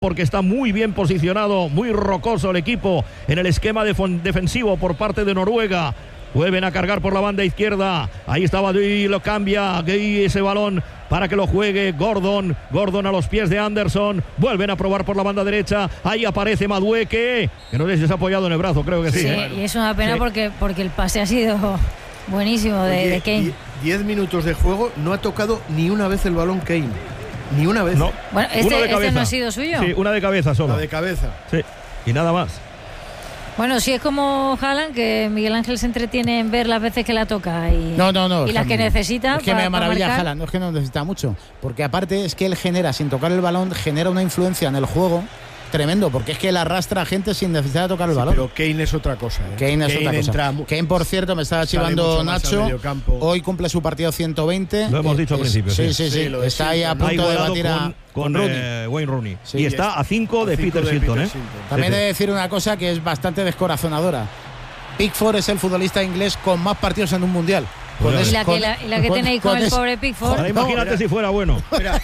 porque está muy bien posicionado, muy rocoso el equipo en el esquema defensivo por parte de Noruega. Vuelven a cargar por la banda izquierda. Ahí estaba Guy, lo cambia Guy, ese balón para que lo juegue Gordon. Gordon a los pies de Anderson. Vuelven a probar por la banda derecha. Ahí aparece Madueke, que no sé si se ha apoyado en el brazo, creo que sí. Sí, y es una pena porque el pase ha sido buenísimo de Kane. 10 minutos de juego, no ha tocado ni una vez el balón Kane. Ni una vez. No. Bueno, este no ha sido suyo. Sí, una de cabeza solo. La de cabeza. Sí, y nada más. Bueno, si es como Haaland, que Miguel Ángel se entretiene en ver las veces que la toca y, no, y las que necesita. Es que me maravilla Haaland, no es que no necesita mucho, porque aparte es que él genera, sin tocar el balón, genera una influencia en el juego tremendo, porque es que él arrastra a gente sin necesidad de tocar el balón. Pero Kane es otra cosa. Kane es otra cosa. Kane, por cierto, me estaba chivando Nacho, hoy cumple su partido 120. Lo hemos dicho al principio. Sí. Está ahí a punto de batir con Wayne Rooney. Sí, y está a 5 de Peter Shilton. También he de decir una cosa que es bastante descorazonadora. Pickford es el futbolista inglés con más partidos en un mundial. Y la que tenéis con el pobre Pickford. Ahora, imagínate si fuera bueno. Mira.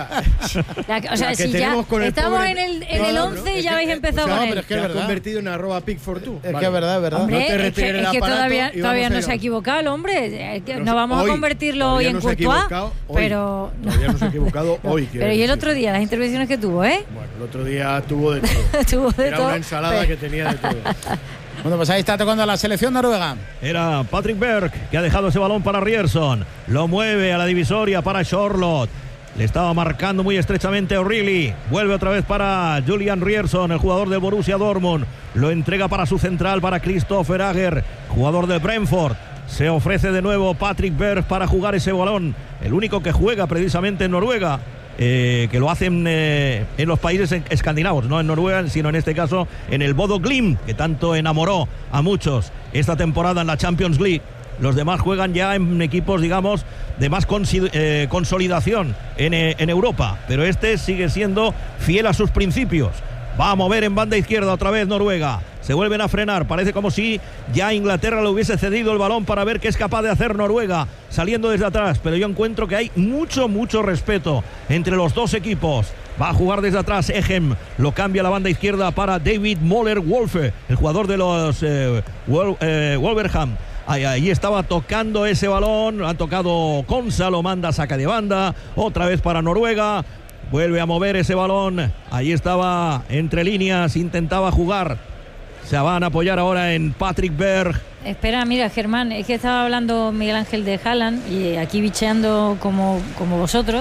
O sea, si ya estamos en el 11 y ya habéis empezado con él. Pero es que te has convertido en @Pickford tú. Es que es verdad. Hombre, no te retires es que todavía no se ha equivocado el hombre. No vamos a convertirlo hoy en Courtois, pero... Todavía no se ha equivocado hoy. Pero y el otro día, las intervenciones que tuvo, ¿eh? Bueno, el otro día tuvo de todo. Era una ensalada que tenía de todo. Bueno, pues ahí está tocando a la selección noruega. Era Patrick Berg, que ha dejado ese balón para Ryerson. Lo mueve a la divisoria para Charlotte. Le estaba marcando muy estrechamente O'Reilly. Vuelve otra vez para Julian Ryerson, el jugador del Borussia Dortmund. Lo entrega para su central, para Christopher Ager, jugador de Brentford. Se ofrece de nuevo Patrick Berg para jugar ese balón. El único que juega precisamente en Noruega. Que lo hacen en los países escandinavos, no en Noruega, sino en este caso en el Bodo Glimt, que tanto enamoró a muchos esta temporada en la Champions League. Los demás juegan ya en equipos, digamos, de más consolidación en Europa, pero este sigue siendo fiel a sus principios. Va a mover en banda izquierda otra vez Noruega. Se vuelven a frenar. Parece como si ya Inglaterra le hubiese cedido el balón para ver qué es capaz de hacer Noruega saliendo desde atrás. Pero yo encuentro que hay mucho respeto entre los dos equipos. Va a jugar desde atrás Egem. Lo cambia a la banda izquierda para David Moller-Wolfe, el jugador de los Wolverhampton. Ahí estaba tocando ese balón. Ha tocado Konsa, lo manda, saca de banda. Otra vez para Noruega. Vuelve a mover ese balón. Ahí estaba entre líneas, intentaba jugar. Se van a apoyar ahora en Patrick Berg. Espera, mira, Germán, es que estaba hablando Miguel Ángel de Haaland y aquí bicheando como vosotros.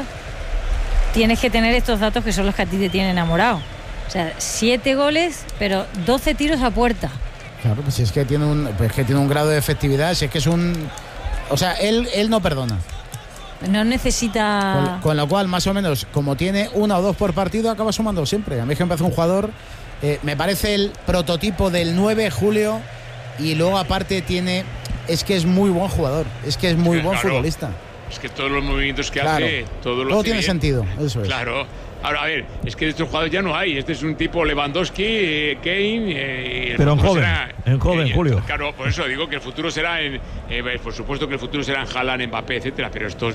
Tienes que tener estos datos que son los que a ti te tienen enamorado. O sea, 7 goles, pero 12 tiros a puerta. Claro, pues es que tiene un grado de efectividad, si es que es un... O sea, él no perdona. No necesita... Con lo cual, más o menos, como tiene 1 o 2 por partido, acaba sumando siempre. A mí es que me parece un jugador... me parece el prototipo del 9, Julio, y luego aparte es que es muy buen jugador, es que es muy buen futbolista. Es que todos los movimientos que hace, todo tiene sentido, eso es. Claro. Ahora, a ver, es que de estos jugadores ya no hay. Este es un tipo Lewandowski, Kane... pero en joven, Julio. Claro, por eso digo que el futuro será por supuesto que el futuro será en Haaland, Mbappé, etcétera, pero estos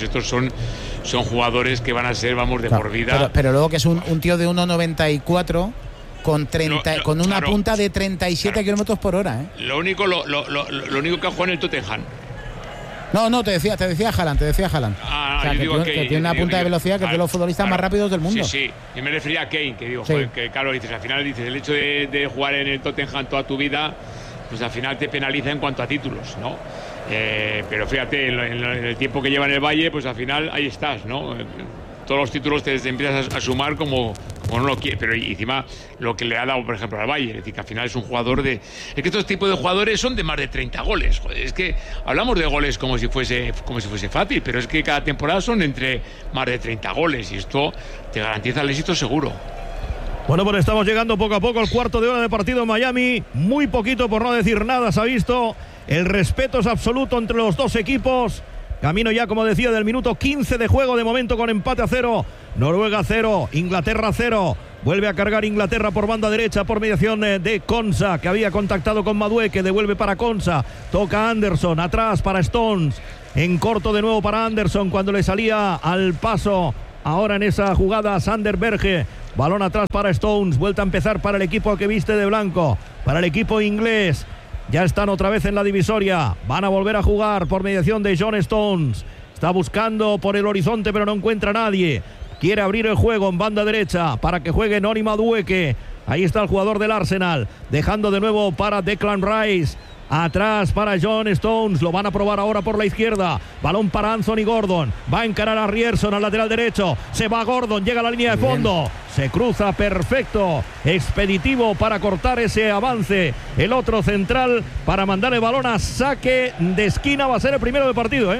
son jugadores que van a ser, vamos, de por vida. Pero luego que es un tío de 1,94... con una punta de 37 kilómetros por hora, ¿eh? Lo único que ha jugado en el Tottenham. No, te decía Haaland. O sea, que tiene una punta de velocidad que es de los futbolistas más rápidos del mundo. Sí. Yo me refería a Kane, que digo, joder, que claro, al final el hecho de jugar en el Tottenham toda tu vida, pues al final te penaliza en cuanto a títulos, ¿no? Pero fíjate, en el tiempo que lleva en el Valle, pues al final ahí estás, ¿no? Todos los títulos te empiezas a sumar como no lo quiere, pero encima lo que le ha dado, por ejemplo, al Bayern, es decir, que al final es un jugador es que estos tipos de jugadores son de más de 30 goles, joder, es que hablamos de goles como si fuese fácil, pero es que cada temporada son entre más de 30 goles y esto te garantiza el éxito seguro. Bueno, pues estamos llegando poco a poco al cuarto de hora de partido en Miami, muy poquito por no decir nada se ha visto, el respeto es absoluto entre los dos equipos. Camino ya, como decía, del minuto 15 de juego, de momento con empate a 0. Noruega 0, Inglaterra 0. Vuelve a cargar Inglaterra por banda derecha por mediación de Konsa, que había contactado con Madueke, que devuelve para Konsa. Toca Anderson, atrás para Stones. En corto de nuevo para Anderson cuando le salía al paso. Ahora en esa jugada Sander Berge. Balón atrás para Stones. Vuelta a empezar para el equipo que viste de blanco. Para el equipo inglés. Ya están otra vez en la divisoria. Van a volver a jugar por mediación de John Stones. Está buscando por el horizonte, pero no encuentra a nadie. Quiere abrir el juego en banda derecha para que juegue Noni Madueke. Ahí está el jugador del Arsenal. Dejando de nuevo para Declan Rice. Atrás para John Stones. Lo van a probar ahora por la izquierda. Balón para Anthony Gordon. Va a encarar a Ryerson al lateral derecho. Se va Gordon. Llega a la línea de fondo. Se cruza perfecto. Expeditivo para cortar ese avance. El otro central para mandar el balón a saque de esquina. Va a ser el primero del partido,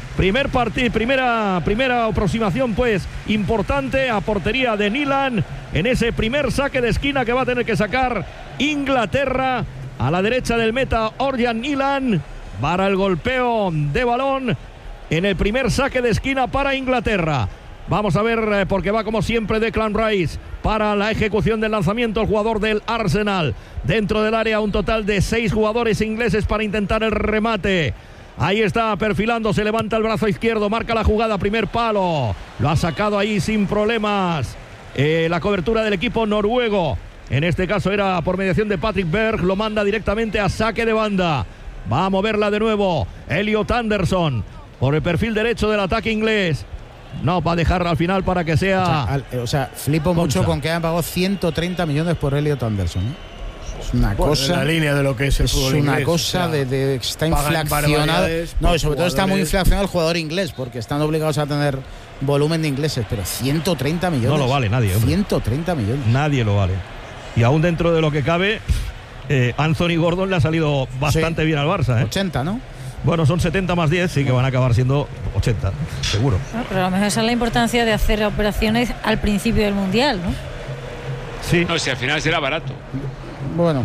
Primera aproximación, pues, importante a portería de Nilan en ese primer saque de esquina que va a tener que sacar Inglaterra. A la derecha del meta, Orjan Nilan para el golpeo de balón en el primer saque de esquina para Inglaterra. Vamos a ver, porque va como siempre Declan Rice para la ejecución del lanzamiento, el jugador del Arsenal. Dentro del área un total de 6 jugadores ingleses para intentar el remate. Ahí está perfilando, se levanta el brazo izquierdo, marca la jugada, primer palo. Lo ha sacado ahí sin problemas. La cobertura del equipo noruego. En este caso era por mediación de Patrick Berg. Lo manda directamente a saque de banda. Va a moverla de nuevo Elliot Anderson por el perfil derecho del ataque inglés. No, va a dejarla al final para que sea... Flipo mucho con que hayan pagado 130 millones por Elliot Anderson. Es una cosa... En la línea de lo que es el fútbol inglés. Es una cosa de está inflacionado. No, y sobre todo está muy inflacionado el jugador inglés, porque están obligados a tener volumen de ingleses, pero 130 millones. No lo vale nadie, hombre. 130 millones. Nadie lo vale. Y aún dentro de lo que cabe, Anthony Gordon le ha salido bastante bien al Barça. 80, ¿no? Bueno, son 70 más 10, sí que van a acabar siendo 80, seguro. Bueno, pero a lo mejor esa es la importancia de hacer operaciones al principio del Mundial, ¿no? Sí. No, si al final será barato. Bueno.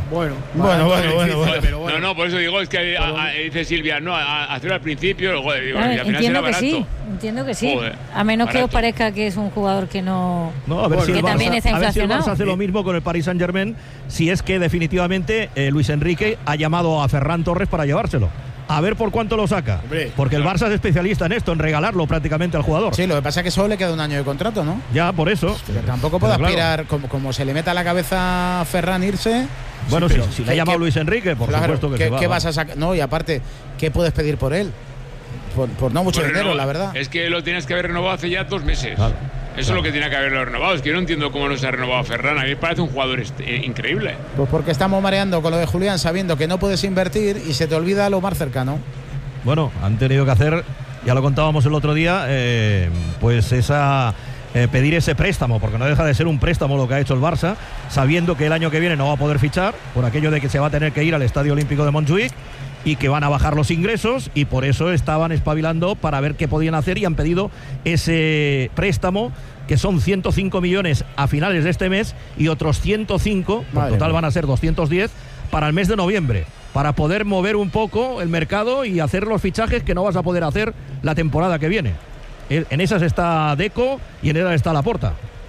No, por eso digo, es que dice Silvia, no, hacerlo al principio, luego digo, Claro, y al final será barato. Entiendo que sí. Joder, a menos barato. que os parezca que es un jugador que no... No, a ver si el que Barça, también está a ver si el inflacionado. Barça hace lo mismo con el Paris Saint-Germain, si es que definitivamente Luis Enrique ha llamado a Ferran Torres para llevárselo. A ver por cuánto lo saca. Hombre, porque el Barça es especialista en esto, en regalarlo prácticamente al jugador. Sí, lo que pasa es que solo le queda un año de contrato, ¿no? Ya, por eso. Pero tampoco puede Pero aspirar, como se le meta a la cabeza a Ferran irse. Bueno, sí, si le ha llamado Luis Enrique, por supuesto que se va. ¿Qué vas a sacar? No, y aparte, ¿qué puedes pedir por él? Por no mucho dinero, la verdad. Es que lo tienes que haber renovado hace ya 2 meses. Claro. Eso es lo que tiene que haberlo renovado. Es que yo no entiendo cómo no se ha renovado Ferran. A mí me parece un jugador increíble. Pues porque estamos mareando con lo de Julián, sabiendo que no puedes invertir y se te olvida lo más cercano. Bueno, han tenido que hacer, ya lo contábamos el otro día, pues pedir ese préstamo, porque no deja de ser un préstamo lo que ha hecho el Barça, sabiendo que el año que viene no va a poder fichar, por aquello de que se va a tener que ir al Estadio Olímpico de Montjuïc y que van a bajar los ingresos, y por eso estaban espabilando para ver qué podían hacer y han pedido ese préstamo, que son 105 millones a finales de este mes y otros 105, por total van a ser 210 para el mes de noviembre, para poder mover un poco el mercado y hacer los fichajes que no vas a poder hacer la temporada que viene. En esas está Deco y en esas está Laporta.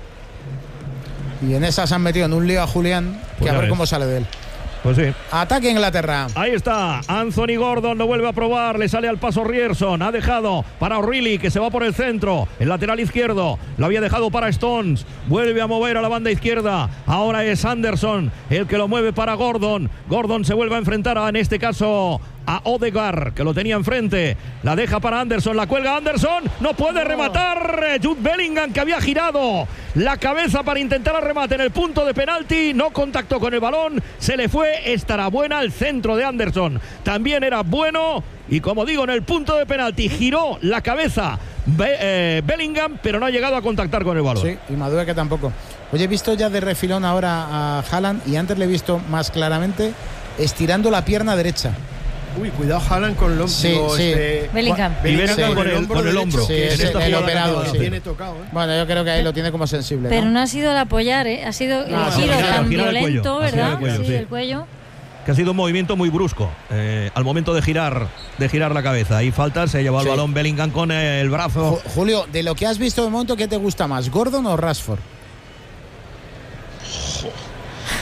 Y en esas han metido en un lío a Julián, Pues que a ver ves. cómo sale de él. Pues sí. Ataque Inglaterra. Ahí está, Anthony Gordon lo vuelve a probar, le sale al paso Ryerson, ha dejado para O'Reilly, que se va por el centro, el lateral izquierdo, lo había dejado para Stones, vuelve a mover a la banda izquierda, ahora es Anderson el que lo mueve para Gordon, Gordon se vuelve a enfrentar en este caso a Odegaard, que lo tenía enfrente, la deja para Anderson, la cuelga Anderson, no puede rematar Jude Bellingham, que había girado la cabeza para intentar el remate en el punto de penalti, no contactó con el balón, se le fue, estará buena el centro de Anderson, también era bueno, y como digo, en el punto de penalti giró la cabeza Bellingham, pero no ha llegado a contactar con el balón. Sí, y Madueke tampoco. Oye, he visto ya de refilón ahora a Haaland, y antes le he visto más claramente estirando la pierna derecha. Uy, cuidado Haaland con el hombro. Sí. Bellingham. Y Bellingham con el hombro. Sí, En es esta el jugada operado, que sí. Tiene tocado, Bueno, yo creo que ahí lo tiene como sensible, Pero ¿no? no ha sido el apoyar, ha sido el sí, giro girar tan el cuello, violento, girar ¿verdad? el cuello, Sí, sí. el cuello. Que ha sido un movimiento muy brusco al momento de girar la cabeza. Ahí falta, se lleva el balón Bellingham con el brazo. Julio, de lo que has visto de momento, ¿qué te gusta más, Gordon o Rashford?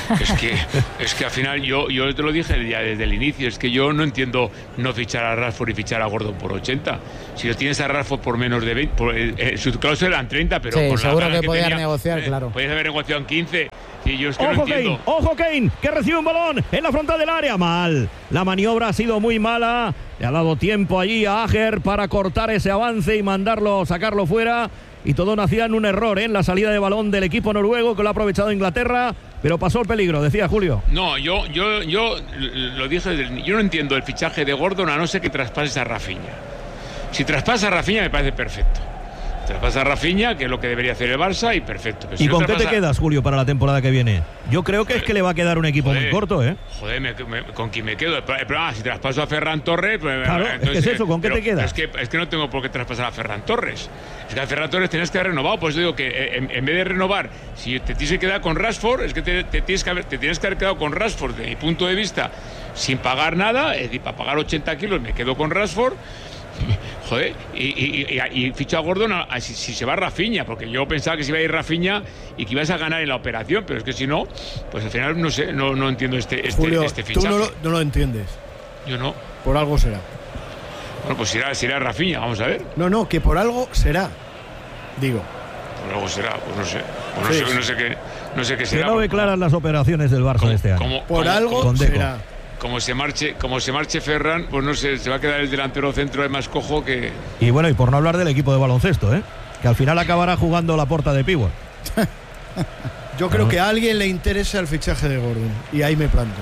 Es que al final yo te lo dije ya desde el inicio, es que yo no entiendo no fichar a Rashford y fichar a Gordon por 80. Si lo tienes a Rashford por menos de 20, sus cláusulas eran 30, pero sí, con seguro la que podías negociar, claro. Podías haber negociado en 15. Y yo es que Ojo, no entiendo. Ojo Kane, que recibe un balón en la frontal del área. Mal. La maniobra ha sido muy mala. Le ha dado tiempo allí a Ajer para cortar ese avance y sacarlo fuera. Y todo nacía en un error en la salida de balón del equipo noruego, que lo ha aprovechado Inglaterra, pero pasó el peligro, decía Julio. No, yo lo dije, yo no entiendo el fichaje de Gordon a no ser que traspases a Rafinha. Si traspasa a Rafinha me parece perfecto. Traspasa a Rafinha, que es lo que debería hacer el Barça, y perfecto. Pero ¿Y con qué te quedas, Julio, para la temporada que viene? Yo creo que es que le va a quedar un equipo muy corto, ¿eh? Joder, ¿con quién me quedo? Si traspaso a Ferran Torres... Pues, claro, entonces, es eso, ¿con qué te quedas? Es que no tengo por qué traspasar a Ferran Torres. Es que a Ferran Torres tenías que haber renovado. Pues digo que en vez de renovar, si te tienes que quedar con Rashford, es que te tienes que haber quedado con Rashford, de mi punto de vista, sin pagar nada. Es decir, para pagar 80 kilos me quedo con Rashford. Joder, y ficho a Gordon si se va Rafinha, porque yo pensaba que se iba a ir Rafinha y que ibas a ganar en la operación, pero es que si no, pues al final no sé, no entiendo Julio, este fichaje. Tú no lo entiendes. Yo no. Por algo será. Bueno, pues será Rafinha, vamos a ver. No, que por algo será. Digo. Por algo será, pues no sé. Pues no sé qué será. Que no ve claras las operaciones del Barça de este año. Por algo será. Como se marche Ferran, pues no sé, se va a quedar el delantero centro de más cojo que... Y bueno, y por no hablar del equipo de baloncesto, que al final acabará jugando la porta de pívot. Yo creo que a alguien le interesa el fichaje de Gordon, y ahí me planto.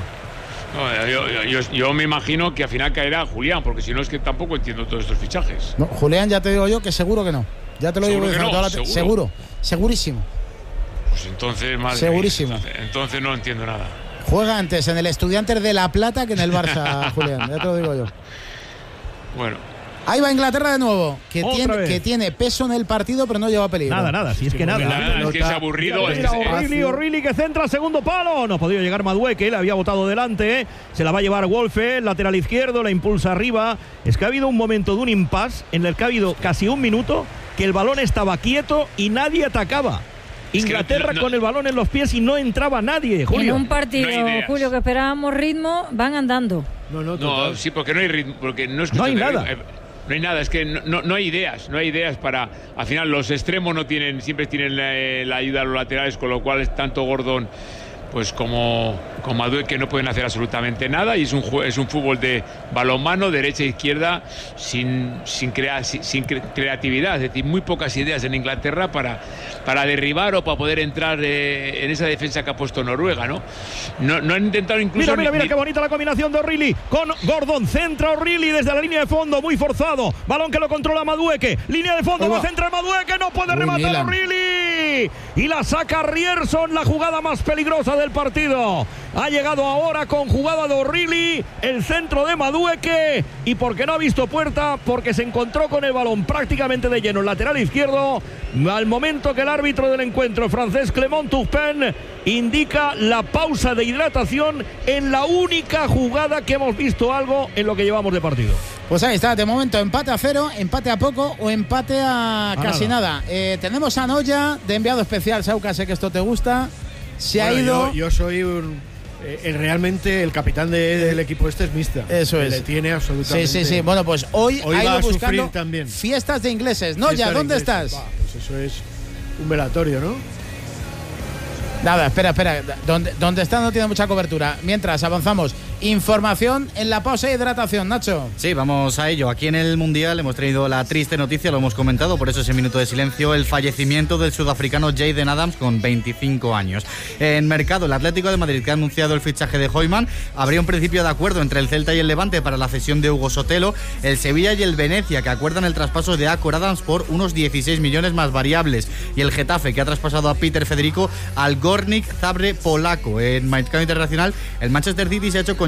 No, yo me imagino que al final caerá Julián, porque si no es que tampoco entiendo todos estos fichajes. No, Julián, ya te digo yo que seguro que no. Ya te lo digo yo. Seguro, segurísimo. Pues entonces, madre, segurísimo. Entonces no entiendo nada. Juega antes en el Estudiantes de La Plata que en el Barça, Julián, ya te lo digo yo. Bueno. Ahí va Inglaterra de nuevo, que tiene peso en el partido, pero no lleva peligro. Nada, si es que nada. Es que es aburrido. O'Reilly que centra al segundo palo. No ha podido llegar Madueke, le había botado delante. Se la va a llevar Wolfe, lateral izquierdo, la impulsa arriba. Es que ha habido un momento de un impasse en el que ha habido casi un minuto que el balón estaba quieto y nadie atacaba. Inglaterra con el balón en los pies y no entraba nadie, Julio. En un partido, Julio, que esperábamos ritmo, van andando. No, sí, porque no hay ritmo, porque no hay nada. No hay nada, es que no hay ideas para... Al final los extremos siempre tienen la ayuda a los laterales, con lo cual es tanto Gordon pues como Madueke no pueden hacer absolutamente nada, y es un fútbol de balonmano, derecha e izquierda, sin creatividad, es decir, muy pocas ideas en Inglaterra para derribar o para poder entrar en esa defensa que ha puesto Noruega, ¿no? No han intentado incluso... Mira qué bonita la combinación de O'Reilly con Gordon, centra O'Reilly desde la línea de fondo, muy forzado, balón que lo controla Madueke, línea de fondo, va a centrar Madueke, no puede rematar O'Reilly, y la saca Ryerson, la jugada más peligrosa del partido. Ha llegado ahora con jugada de O'Reilly, el centro de Madueke, y porque no ha visto puerta, porque se encontró con el balón prácticamente de lleno, el lateral izquierdo, al momento que el árbitro del encuentro, francés Clément Turpin, indica la pausa de hidratación en la única jugada que hemos visto algo en lo que llevamos de partido. Pues ahí está, de momento empate a 0, empate a poco o empate a casi nada. Tenemos a Noya de enviado especial. Sauca, sé que esto te gusta. Se ha ido. Yo soy realmente el capitán del equipo es Mista. Eso es. Le tiene absolutamente. Sí. Bueno, pues hoy ha ido buscando también fiestas de ingleses. Noya, ¿dónde estás? Pues eso es un velatorio, ¿no? Nada, espera. Donde está no tiene mucha cobertura. Mientras avanzamos, información en la pausa de hidratación, Nacho. Sí, vamos a ello. Aquí en el Mundial hemos traído la triste noticia, lo hemos comentado, por eso ese minuto de silencio, el fallecimiento del sudafricano Jayden Adams con 25 años. En mercado, el Atlético de Madrid, que ha anunciado el fichaje de Hoyman, habría un principio de acuerdo entre el Celta y el Levante para la cesión de Hugo Sotelo, el Sevilla y el Venecia, que acuerdan el traspaso de Acor Adams por unos 16 millones más variables, y el Getafe, que ha traspasado a Peter Federico al Górnik Zabrze polaco. En mercado internacional, el Manchester City se ha hecho con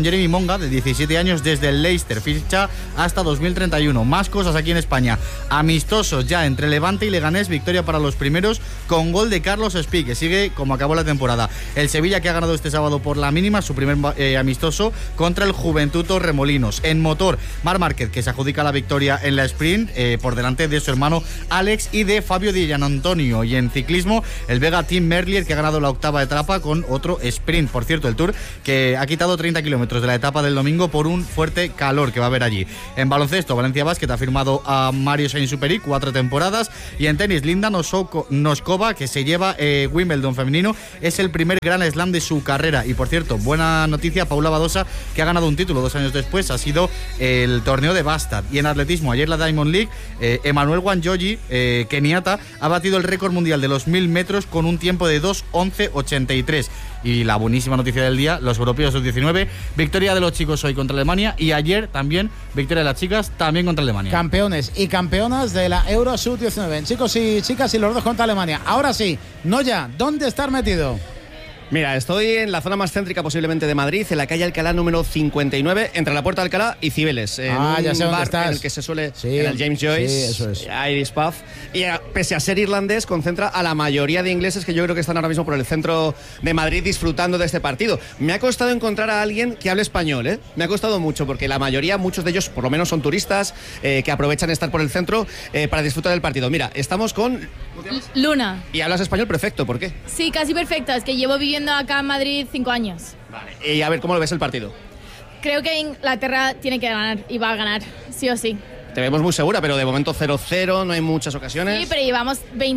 con Jeremy Monga, de 17 años, desde el Leicester, ficha hasta 2031. Más cosas aquí en España. Amistosos ya entre Levante y Leganés, victoria para los primeros con gol de Carlos Espí, que sigue como acabó la temporada. El Sevilla, que ha ganado este sábado por la mínima su primer amistoso contra el Juventud Torremolinos. En motor, Marc Márquez, que se adjudica la victoria en la sprint por delante de su hermano Alex y de Fabio Di Gianantonio. Y en ciclismo, el Vega Tim Merlier, que ha ganado la octava etapa con otro sprint. Por cierto, el Tour que ha quitado 30 kilómetros de la etapa del domingo por un fuerte calor que va a haber allí. En baloncesto, Valencia Basket ha firmado a Mario Sainz-Superi 4 temporadas. Y en tenis, Linda Noskova, que se lleva Wimbledon femenino, es el primer Grand Slam de su carrera. Y por cierto, buena noticia, Paula Badosa, que ha ganado un título 2 años después, ha sido el torneo de Bastad. Y en atletismo, ayer la Diamond League, Emmanuel Wanjoji, keniata, ha batido el récord mundial de los 1000 metros con un tiempo de 2:11:83. Y la buenísima noticia del día, los europeos sub-19, victoria de los chicos hoy contra Alemania, y ayer también victoria de las chicas también contra Alemania. Campeones y campeonas de la Euro sub-19, chicos y chicas, y los dos contra Alemania. Ahora sí, Noya, ¿dónde estar metido? Mira, estoy en la zona más céntrica posiblemente de Madrid, en la calle Alcalá número 59, entre la Puerta de Alcalá y Cibeles. Ya sé dónde estás. En el que se suele, sí, en el James Joyce, sí, eso es. Irish Pub. Y pese a ser irlandés, concentra a la mayoría de ingleses que yo creo que están ahora mismo por el centro de Madrid disfrutando de este partido. Me ha costado encontrar a alguien que hable español, ¿eh? Me ha costado mucho, porque la mayoría, muchos de ellos, por lo menos son turistas, que aprovechan estar por el centro para disfrutar del partido. Mira, estamos con... Luna. Y hablas español perfecto, ¿por qué? Sí, casi perfecto, es que llevo viviendo acá en Madrid 5 años. Vale. Y a ver, ¿cómo lo ves el partido? Creo que Inglaterra tiene que ganar y va a ganar, sí o sí. Te vemos muy segura, pero de momento 0-0, no hay muchas ocasiones. Sí, pero llevamos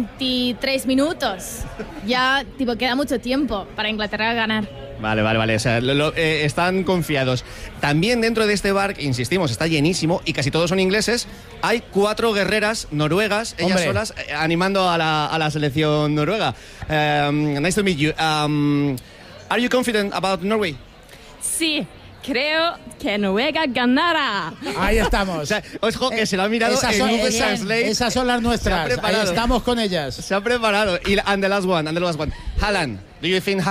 23 minutos. Ya, queda mucho tiempo para Inglaterra ganar. Vale. O sea, están confiados. También dentro de este bar, insistimos, está llenísimo y casi todos son ingleses. Hay 4 guerreras noruegas, ellas solas, animando a la selección noruega. Nice to meet you. Are you confident about Norway? Sí. Creo que Noruega ganará. Ahí estamos. O sea, ojo, que se lo ha mirado en Google Translate. Esas son las nuestras. Ahí estamos con ellas. Se ha preparado. And the last one. Haaland, do you think...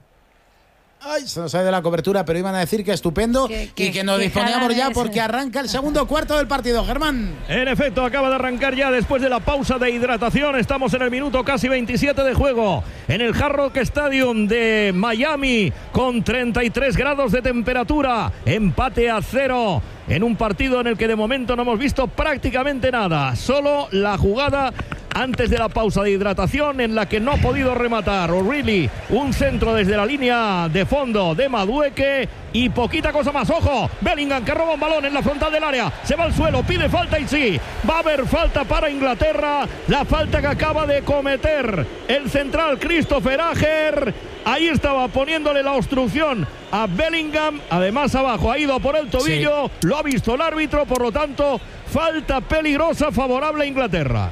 Ay, se nos ha ido la cobertura, pero iban a decir que estupendo y que nos disponíamos ya porque arranca el segundo cuarto del partido. Germán. En efecto, acaba de arrancar ya después de la pausa de hidratación. Estamos en el minuto casi 27 de juego en el Hard Rock Stadium de Miami con 33 grados de temperatura. Empate a 0 en un partido en el que de momento no hemos visto prácticamente nada. Solo la jugada antes de la pausa de hidratación en la que no ha podido rematar O'Reilly, un centro desde la línea de fondo de Madueke y poquita cosa más. Ojo, Bellingham, que roba un balón en la frontal del área, se va al suelo, pide falta y sí, va a haber falta para Inglaterra, la falta que acaba de cometer el central Christopher Ajer. Ahí estaba poniéndole la obstrucción a Bellingham, además abajo ha ido por el tobillo, sí. Lo ha visto el árbitro, por lo tanto falta peligrosa favorable a Inglaterra.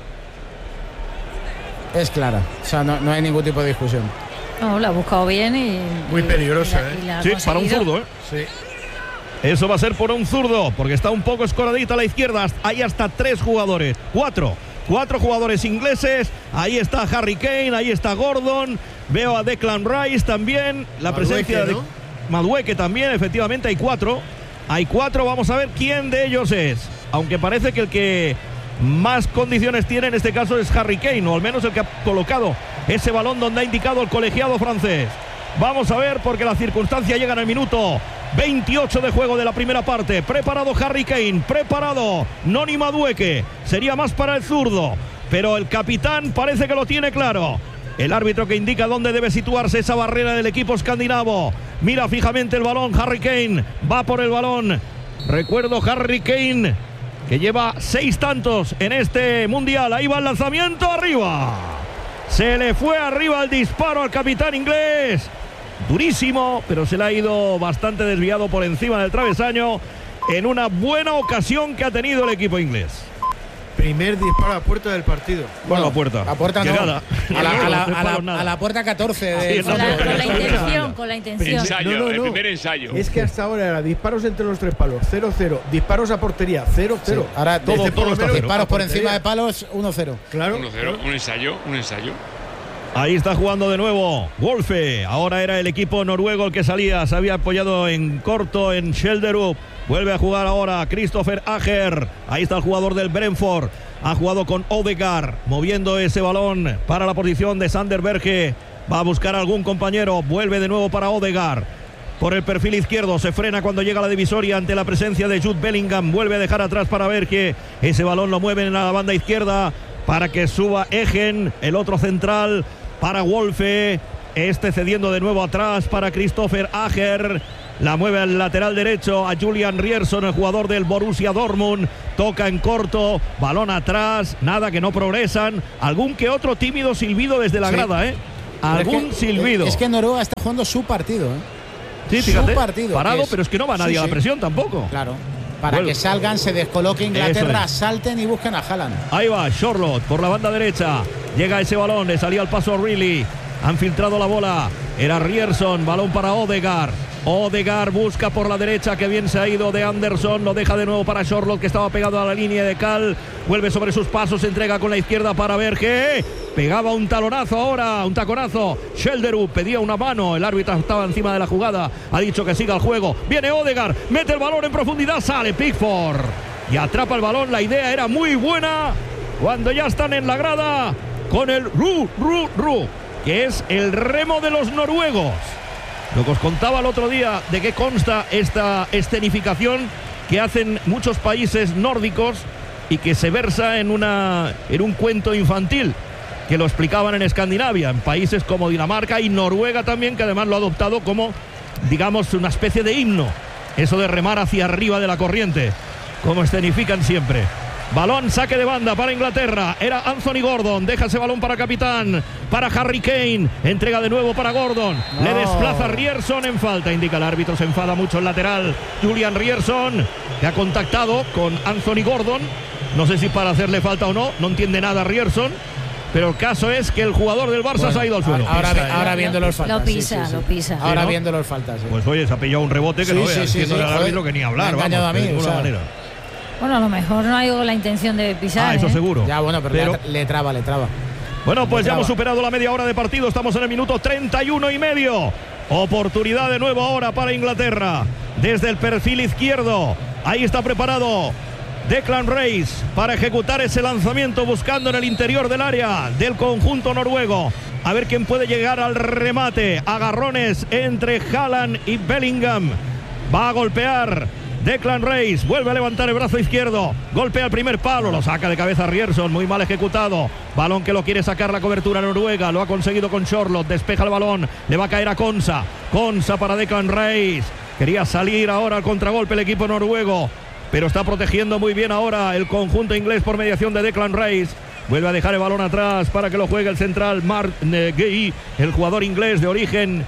Es clara, o sea, no hay ningún tipo de discusión. No, la ha buscado bien y... Muy peligrosa, Sí, para un zurdo, ¿eh? Sí. Eso va a ser por un zurdo, porque está un poco escoradita a la izquierda. Hay hasta 3 jugadores, 4 jugadores ingleses. Ahí está Harry Kane, ahí está Gordon. Veo a Declan Rice también. La Madueke, presencia de Madueke también, efectivamente, hay 4. Hay 4, vamos a ver quién de ellos es. Aunque parece que el que más condiciones tiene en este caso es Harry Kane, o al menos el que ha colocado ese balón donde ha indicado el colegiado francés. Vamos a ver, porque la circunstancia llega en el minuto 28 de juego de la primera parte. Preparado Harry Kane, preparado Noni Madueke. Sería más para el zurdo, pero el capitán parece que lo tiene claro. El árbitro que indica dónde debe situarse esa barrera del equipo escandinavo. Mira fijamente el balón, Harry Kane va por el balón. Recuerdo Harry Kane, que lleva 6 tantos en este mundial. Ahí va el lanzamiento, arriba. Se le fue arriba el disparo al capitán inglés. Durísimo, pero se le ha ido bastante desviado por encima del travesaño en una buena ocasión que ha tenido el equipo inglés. Primer disparo a la puerta del partido. Bueno, a puerta. A puerta no. Llegada. A la puerta 14. Con la intención. Ensayo, el primer ensayo. Es que hasta ahora era disparos entre los 3 palos, 0-0. Disparos a portería, 0-0. Sí. Ahora todo por lo menos disparos por encima de palos, 1-0. Claro. 1-0, un ensayo. Ahí está jugando de nuevo Wolfe. Ahora era el equipo noruego el que salía. Se había apoyado en corto en Schelderup. Vuelve a jugar ahora Christopher Ager. Ahí está el jugador del Brentford. Ha jugado con Odegaard, moviendo ese balón para la posición de Sander Berge. Va a buscar a algún compañero. Vuelve de nuevo para Odegaard. Por el perfil izquierdo, se frena cuando llega a la divisoria ante la presencia de Jude Bellingham. Vuelve a dejar atrás para Berge. Ese balón lo mueven a la banda izquierda para que suba Egen, el otro central para Wolfe. Este cediendo de nuevo atrás para Christopher Ager. La mueve al lateral derecho a Julian Rierson, el jugador del Borussia Dortmund. Toca en corto, balón atrás, nada, que no progresan. Algún que otro tímido silbido desde la grada, ¿eh? Algún silbido. Es que Noruega está jugando su partido, ¿eh? Sí, fíjate, su partido, parado, pero es que no va nadie a la presión tampoco. Claro. Para que salgan, se descoloque Inglaterra, salten y busquen a Haaland. Ahí va Charlotte por la banda derecha. Llega ese balón, le salía al paso O'Reilly. Han filtrado la bola. Era Rierson, balón para Odegaard. Odegaard busca por la derecha, que bien se ha ido de Anderson. Lo deja de nuevo para Charlotte, que estaba pegado a la línea de cal. Vuelve sobre sus pasos, entrega con la izquierda para Berge. Pegaba un talonazo ahora, un taconazo. Schelderup pedía una mano. El árbitro estaba encima de la jugada. Ha dicho que siga el juego. Viene Odegaard, mete el balón en profundidad. Sale Pickford y atrapa el balón. La idea era muy buena cuando ya están en la grada con el Ru, que es el remo de los noruegos. Lo que os contaba el otro día de qué consta esta escenificación que hacen muchos países nórdicos y que se versa en un cuento infantil que lo explicaban en Escandinavia, en países como Dinamarca y Noruega también, que además lo ha adoptado como, digamos, una especie de himno. Eso de remar hacia arriba de la corriente, como escenifican siempre. Balón, saque de banda para Inglaterra. Era Anthony Gordon. Deja ese balón para capitán, para Harry Kane. Entrega de nuevo para Gordon. Le desplaza Rierson en falta. Indica el árbitro. Se enfada mucho el lateral Julian Rierson, que ha contactado con Anthony Gordon. No sé si para hacerle falta o no. No entiende nada Rierson. Pero el caso es que el jugador del Barça se ha ido al suelo. Ahora viendo los faltas. Lo pisa. Ahora ¿no? viendo los faltas. Sí. Pues oye, se ha pillado un rebote que no veas. Diciendo al árbitro que ni hablar. Me ha engañado a mí, de ninguna manera. Bueno, a lo mejor no hay la intención de pisar. Eso seguro. Ya, bueno, pero le traba. Bueno, pues ya hemos superado la media hora de partido. Estamos en el minuto 31 y medio. Oportunidad de nuevo ahora para Inglaterra. Desde el perfil izquierdo. Ahí está preparado Declan Rice para ejecutar ese lanzamiento, buscando en el interior del área del conjunto noruego. A ver quién puede llegar al remate. Agarrones entre Haaland y Bellingham. Va a golpear Declan Rice, vuelve a levantar el brazo izquierdo, golpea el primer palo, lo saca de cabeza Rierson, muy mal ejecutado. Balón que lo quiere sacar la cobertura noruega, lo ha conseguido con Charlotte, despeja el balón, le va a caer a Konsa para Declan Rice. Quería salir ahora al contragolpe el equipo noruego, pero está protegiendo muy bien ahora el conjunto inglés por mediación de Declan Rice. Vuelve a dejar el balón atrás para que lo juegue el central Mark Guehi, el jugador inglés de origen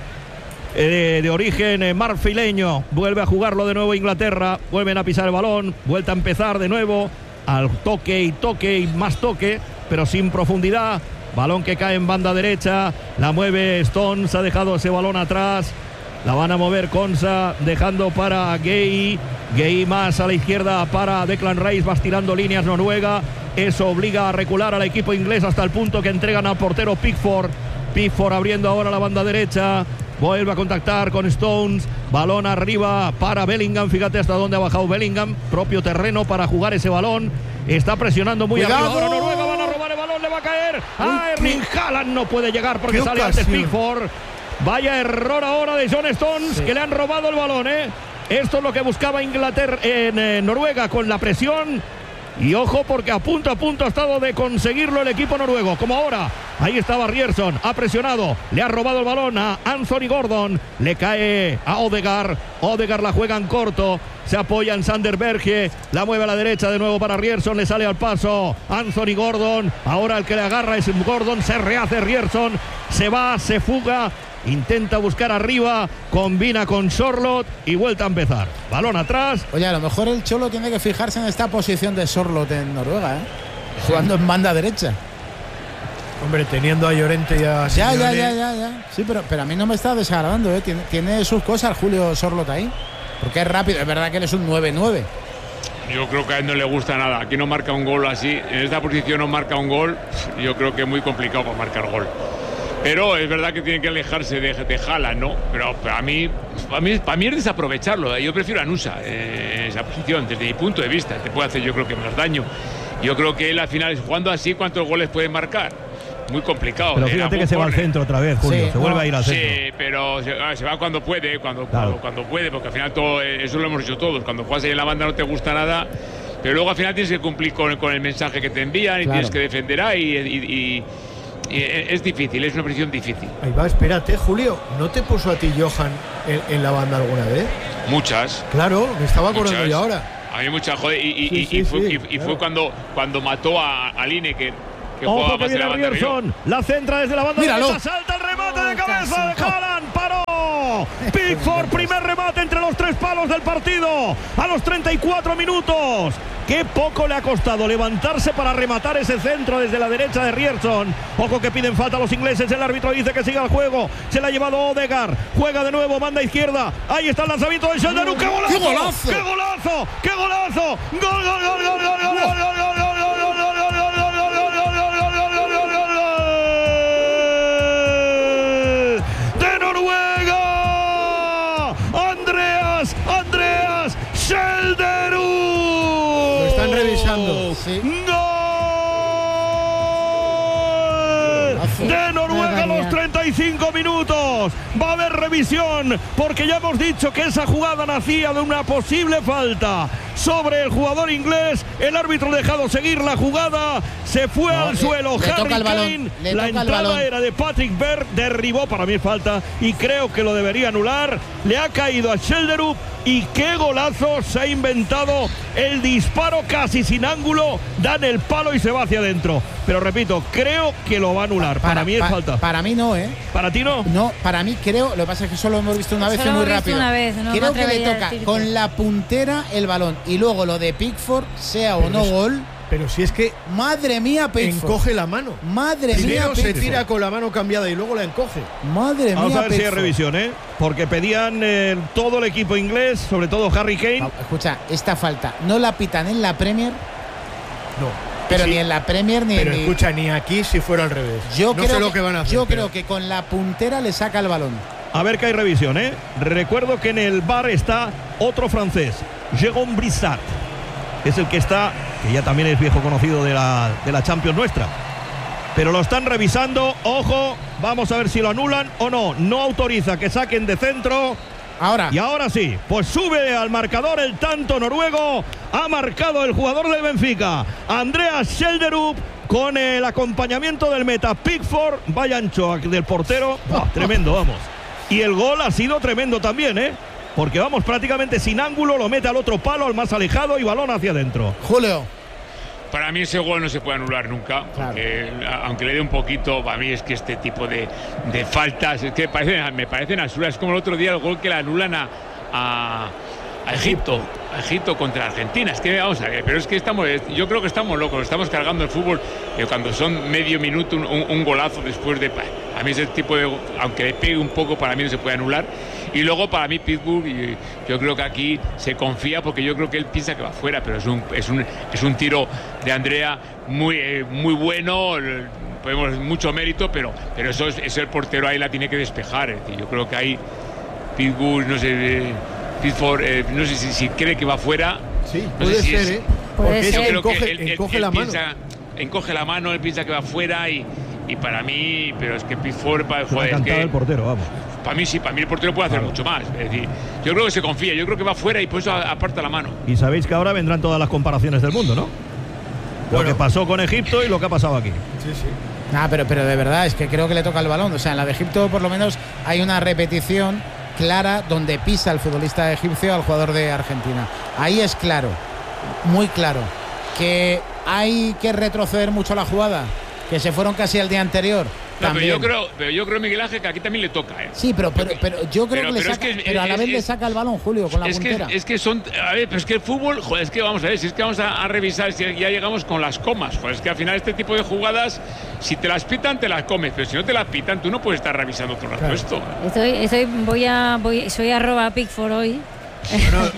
marfileño. Vuelve a jugarlo de nuevo Inglaterra. Vuelven a pisar el balón. Vuelta a empezar de nuevo. Al toque y más toque, pero sin profundidad. Balón que cae en banda derecha. La mueve Stones. Ha dejado ese balón atrás. La van a mover Konsa, dejando para Guehi. Guehi más a la izquierda para Declan Rice. Va estirando líneas Noruega. Eso obliga a recular al equipo inglés hasta el punto que entregan al portero Pickford. Pickford abriendo ahora la banda derecha. Vuelve a contactar con Stones. Balón arriba para Bellingham. Fíjate hasta dónde ha bajado Bellingham. Propio terreno para jugar ese balón. Está presionando muy arriba. Ahora Noruega van a robar el balón. Le va a caer a Erling Haaland. No puede llegar porque sale antes Pickford. Vaya error ahora de John Stones, que le han robado el balón. Esto es lo que buscaba Inglaterra en Noruega con la presión. Y ojo, porque a punto ha estado de conseguirlo el equipo noruego, como ahora. Ahí estaba Rierson, ha presionado, le ha robado el balón a Anthony Gordon, le cae a Odegaard. Odegaard la juega en corto, se apoya en Sander Berge, la mueve a la derecha de nuevo para Rierson, le sale al paso Anthony Gordon. Ahora el que le agarra es Gordon, se rehace Rierson, se va, se fuga. Intenta buscar arriba, combina con Charlotte y vuelta a empezar. Balón atrás. Oye, a lo mejor el Cholo tiene que fijarse en esta posición de Charlotte en Noruega, jugando en banda derecha. Hombre, teniendo a Llorente y a Simeone. Ya. Sí, pero a mí no me está desagradando, Tiene sus cosas Julio Charlotte ahí. Porque es rápido, es verdad que él es un 9-9. Yo creo que a él no le gusta nada. Aquí no marca un gol así. En esta posición no marca un gol. Yo creo que es muy complicado para marcar gol. Pero es verdad que tiene que alejarse de Haaland, ¿no? Pero para mí es desaprovecharlo. Yo prefiero a Nusa en esa posición, desde mi punto de vista. Te puede hacer, yo creo que más daño. Yo creo que él al final, jugando así, ¿cuántos goles puede marcar? Muy complicado. Pero fíjate que se va al centro otra vez, Julio. Se vuelve a ir al centro. Sí, pero se va cuando puede, cuando puede, porque al final todo eso lo hemos hecho todos. Cuando juegas ahí en la banda no te gusta nada, pero luego al final tienes que cumplir con el mensaje que te envían y tienes que defender ahí y es difícil, es una posición difícil. Ahí va, espérate, Julio, ¿no te puso a ti Johan en la banda alguna vez? Muchas. Claro, me estaba acordando yo ahora. A mí muchas, joder, fue cuando mató a Lineker. Ojo que viene Ryerson, la centra desde la banda derecha, salta el remate de cabeza de Haaland, paró Pickford, primer remate entre los 3 palos del partido a los 34 minutos. Qué poco le ha costado levantarse para rematar ese centro desde la derecha de Ryerson. Ojo que piden falta a los ingleses, el árbitro dice que siga el juego, se la ha llevado Odegaard, juega de nuevo, manda izquierda, ahí está el lanzamiento de Shelderuk. ¡Qué golazo! ¡Qué golazo! ¡Qué golazo! ¡Qué golazo! ¡Gol, gol, gol, gol, gol, gol, gol, gol, gol! Andreas Shelderuk. Lo están revisando. Sí. ¡Gol! De Noruega a los 35 minutos. Va a haber revisión porque ya hemos dicho que esa jugada nacía de una posible falta sobre el jugador inglés. El árbitro ha dejado seguir la jugada, se fue al suelo Harry Kane, la entrada era de Patrick Berg, derribó, para mí falta y creo que lo debería anular, le ha caído a Shelderuk y qué golazo se ha inventado, el disparo casi sin ángulo, da en el palo y se va hacia adentro, pero repito, creo que lo va a anular, para mí es falta. Para mí no, ¿Para ti no? No, para mí creo, lo que pasa es que solo hemos visto una vez, es muy rápido. Creo que le toca con la puntera el balón y luego lo de Pickford, sea o no gol. Pero si es que, madre mía, Pickford encoge la mano. Madre mía, Pickford se tira con la mano cambiada y luego la encoge. Madre mía, vamos a ver Pickford. si hay revisión, porque pedían todo el equipo inglés, sobre todo Harry Kane. Escucha, esta falta no la pitan en la Premier. No. Pero ni en la Premier ni pero escucha, ni aquí si fuera al revés. Yo creo que con la puntera le saca el balón. A ver que hay revisión, Recuerdo que en el VAR está otro francés, Jérôme Brissat. Es el que está, que ya también es viejo conocido de la Champions nuestra. Pero lo están revisando, ojo, vamos a ver si lo anulan o no. No autoriza que saquen de centro. Ahora. Y ahora sí, pues sube al marcador el tanto noruego. Ha marcado el jugador del Benfica, Andreas Shelderuk, con el acompañamiento del meta Pickford. Vaya ancho del portero. Tremendo, vamos. Y el gol ha sido tremendo también, porque vamos prácticamente sin ángulo, lo mete al otro palo, al más alejado y balón hacia adentro. Julio. Para mí ese gol no se puede anular nunca, claro. Aunque le dé un poquito, para mí es que este tipo de faltas, es que me parecen absurdas. Es como el otro día el gol que le anulan a Egipto contra Argentina. Es que vamos a ver, pero es que yo creo que estamos locos, estamos cargando el fútbol, cuando son medio minuto un golazo después de... A mí ese tipo de... Aunque le pegue un poco, para mí no se puede anular. Y luego para mí Pittsburgh, yo creo que aquí se confía porque yo creo que él piensa que va fuera, pero es un tiro de Andrea muy bueno, podemos mucho mérito, pero eso es el portero, ahí la tiene que despejar. Es decir, yo creo que ahí Pittsburgh, no sé, Pickford, no sé si cree que va fuera. Sí, no puede sé si ser, porque yo creo que él encoge la mano. Encoge la mano, él piensa que va fuera y para mí, pero es que Pickford, joder, es que el portero, vamos. Para mí sí, para mí el portero puede hacer mucho más. Es decir, yo creo que se confía, yo creo que va fuera y por eso aparta la mano. Y sabéis que ahora vendrán todas las comparaciones del mundo, ¿no? Lo que pasó con Egipto y lo que ha pasado aquí. Sí. Pero de verdad, es que creo que le toca el balón. O sea, en la de Egipto por lo menos hay una repetición clara donde pisa el futbolista egipcio al jugador de Argentina. Ahí es claro, muy claro, que hay que retroceder mucho la jugada, que se fueron casi al día anterior. No, pero yo creo, Miguel Ángel, que aquí también le toca, Sí, pero yo creo que le saca, pero a la vez le saca el balón, Julio, con la puntera. Es que son, a ver, pero es que el fútbol, joder, es que vamos a ver, si es que vamos a revisar, si ya llegamos con las comas, joder, es que al final este tipo de jugadas, si te las pitan, te las comes, pero si no te las pitan, tú no puedes estar revisando todo el rato esto. Soy @Pickford hoy. Bueno,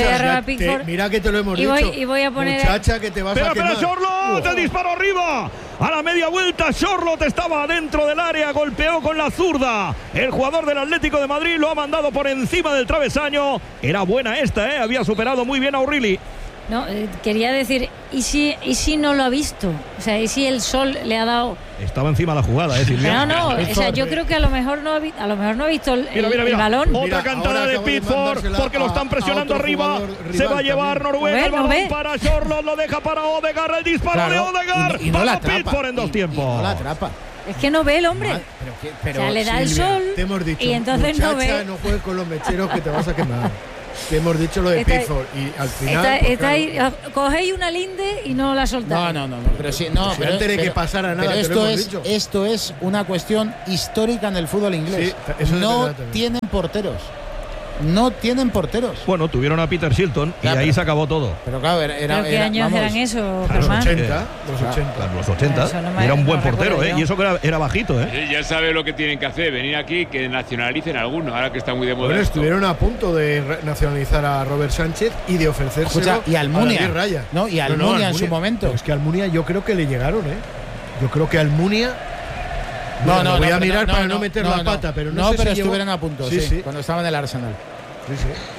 mira que te lo hemos dicho. Y voy a poner muchacha, que te vas a quemar. Espera, Sorlo, el disparo arriba. A la media vuelta, Charlotte estaba dentro del área, golpeó con la zurda. El jugador del Atlético de Madrid lo ha mandado por encima del travesaño. Era buena esta, había superado muy bien a O'Reilly. No, quería decir, ¿y si no lo ha visto? O sea, ¿y si el sol le ha dado? Estaba encima de la jugada, Silvia. No, o sea, yo creo que a lo mejor no ha visto el balón. Otra cantada de Pickford, porque lo están presionando arriba. Se va a llevar Noruega el balón para Charlotte, lo deja para Odegaard, el disparo de Odegaard. Y no la atrapa, Pickford en 2 tiempos. No la atrapa. Es que no ve el hombre. Pero o sea, le da el Silvia, sol te hemos dicho, y entonces muchacha, no ve. No juegues con los mecheros que te vas a quemar. Te hemos dicho lo de Pickford y al final. Está ahí, cogéis una linde y no la soltáis. No, pero sí, no. Si no tiene que pasar a nada, pero esto es una cuestión histórica en el fútbol inglés. Sí, eso no tienen porteros. No tienen porteros. Bueno, tuvieron a Peter Shilton y ahí se acabó todo. Pero claro, ¿Pero qué años eran esos, Los Germán? 80. Los 80. Era un buen portero, y eso que era bajito, Sí, ya sabe lo que tienen que hacer, venir aquí que nacionalicen alguno, ahora que está muy de moda. Bueno, estuvieron a punto de nacionalizar a Robert Sánchez y de ofrecérselo y Almunia, a David Raya. No, y Almunia en su momento. Pero es que Almunia yo creo que le llegaron, Yo creo que Almunia. No, voy a mirar para no meter la pata, pero no sé pero si estuvieron a punto, sí, cuando estaban en el Arsenal. Sí.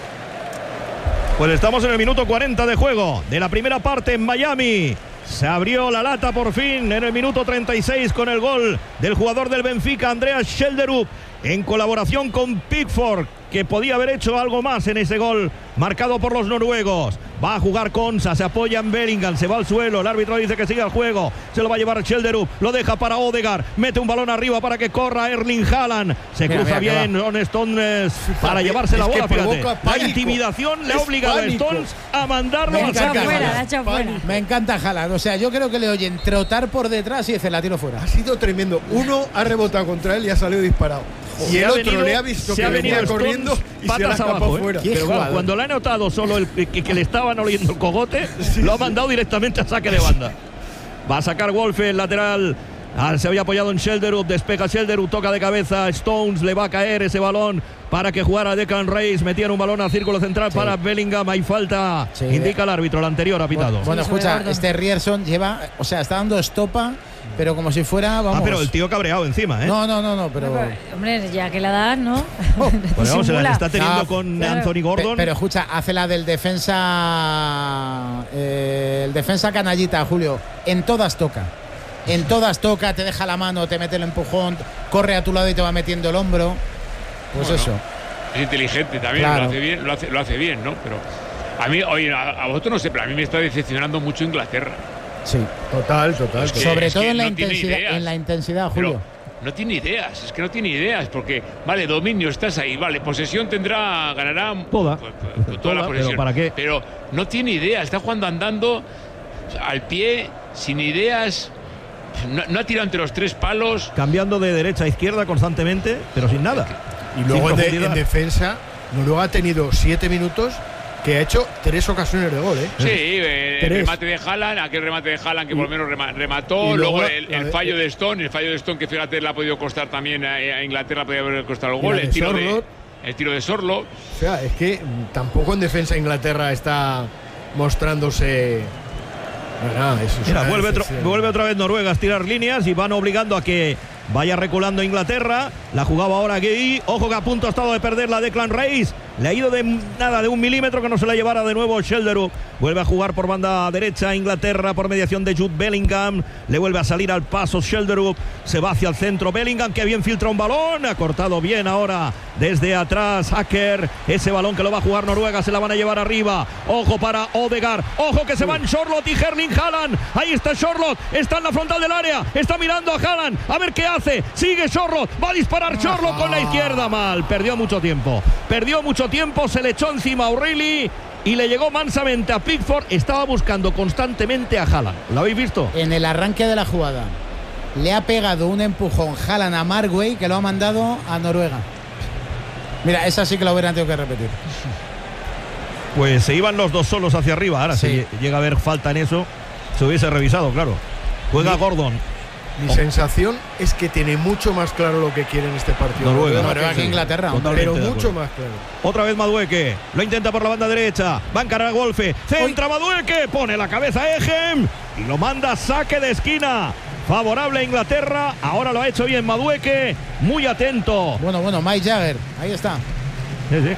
Pues estamos en el minuto 40 de juego de la primera parte en Miami. Se abrió la lata por fin en el minuto 36 con el gol del jugador del Benfica, Andreas Schelderup, en colaboración con Pickford, que podía haber hecho algo más en ese gol marcado por los noruegos. Va a jugar Konsa, se apoya en Bellingham, se va al suelo, el árbitro dice que siga el juego, se lo va a llevar Schelderup, lo deja para Odegaard, mete un balón arriba para que corra Erling Haaland, se cruza bien con Stones para llevarse la bola, fíjate. La intimidación le ha obligado a Stones a mandarlo a fuera. Me encanta Haaland, o sea, yo creo que le oyen trotar por detrás y dice la tiro fuera. Ha sido tremendo, uno ha rebotado contra él y ha salido disparado. Y el otro le ha visto que venía corriendo y se la ha escapado fuera. Pero claro, cuando le ha notado solo que le estaban oliendo el cogote, lo ha mandado directamente a saque de banda. Va a sacar Wolfe el lateral. Se había apoyado en Schelderup, despeja Schelderup, toca de cabeza Stones, le va a caer ese balón para que jugara Declan Rice, metían un balón al círculo central para Bellingham, hay falta, indica el árbitro, el anterior ha pitado. Bueno, escucha, este Rierson está dando estopa, pero como si fuera, vamos. Pero el tío cabreado encima, No, pero hombre, ya que la das, ¿no? Pues vamos, se la está teniendo con Anthony Gordon. Pero escucha, hace la del defensa, el defensa canallita, Julio, en todas toca, te deja la mano, te mete el empujón, corre a tu lado y te va metiendo el hombro. Pues eso. Es inteligente también, claro. lo hace bien, ¿no? Pero a mí, oye, a vosotros no sé, pero a mí me está decepcionando mucho Inglaterra. Sí, total. Sobre todo en la intensidad, Julio. Pero no tiene ideas, porque, vale, dominio, estás ahí, vale, posesión ganará toda la posesión. ¿Pero para qué? Pero no tiene ideas, está jugando andando al pie, sin ideas. No ha tirado entre los 3 palos. Cambiando de derecha a izquierda constantemente, pero sin nada. Y luego en defensa, Noruega ha tenido 7 minutos que ha hecho 3 ocasiones de gol, Sí, el remate de Haaland, aquel remate de Haaland que por lo menos remató, luego el fallo de Stone, que fíjate le ha podido costar también a Inglaterra, podría haber costado el gol, el tiro de Sorloth. O sea, es que tampoco en defensa Inglaterra está mostrándose. Mira, vuelve otra vez Noruega a estirar líneas y van obligando a que vaya reculando Inglaterra. La jugaba ahora Gueye. Ojo que a punto ha estado de perder la Declan Rice. Le ha ido de 1 milímetro que no se la llevara de nuevo Schelderup. Vuelve a jugar por banda derecha Inglaterra por mediación de Jude Bellingham. Le vuelve a salir al paso Schelderup. Se va hacia el centro Bellingham, que bien filtra un balón. Ha cortado bien ahora desde atrás Hacker. Ese balón que lo va a jugar Noruega, se la van a llevar arriba. Ojo para Odegaard. Ojo que se van Charlotte y Erling Haaland. Ahí está Charlotte. Está en la frontal del área. Está mirando a Haaland. A ver qué hace. Sigue Charlotte. Va a disparar Charlotte con la izquierda. Mal. Perdió mucho tiempo. Se le echó encima a O'Reilly y le llegó mansamente a Pickford. Estaba buscando constantemente a Haaland. ¿Lo habéis visto? En el arranque de la jugada le ha pegado un empujón Haaland a Markway, que lo ha mandado a Noruega. Mira, esa sí que la hubieran tenido que repetir. Pues se iban los dos solos hacia arriba. Ahora si llega a haber falta en eso, se hubiese revisado, claro. Juega Gordon. Mi sensación es que tiene mucho más claro lo que quiere en este partido. Noruega que Inglaterra. Pero mucho más claro. Otra vez Madueke. Lo intenta por la banda derecha. Va a encarar a Wolfe. Centra Madueke. Pone la cabeza a Egem. Y lo manda a saque de esquina. favorable a Inglaterra. Ahora lo ha hecho bien Madueque, muy atento. Bueno, Mike Jagger, ahí está. Sí.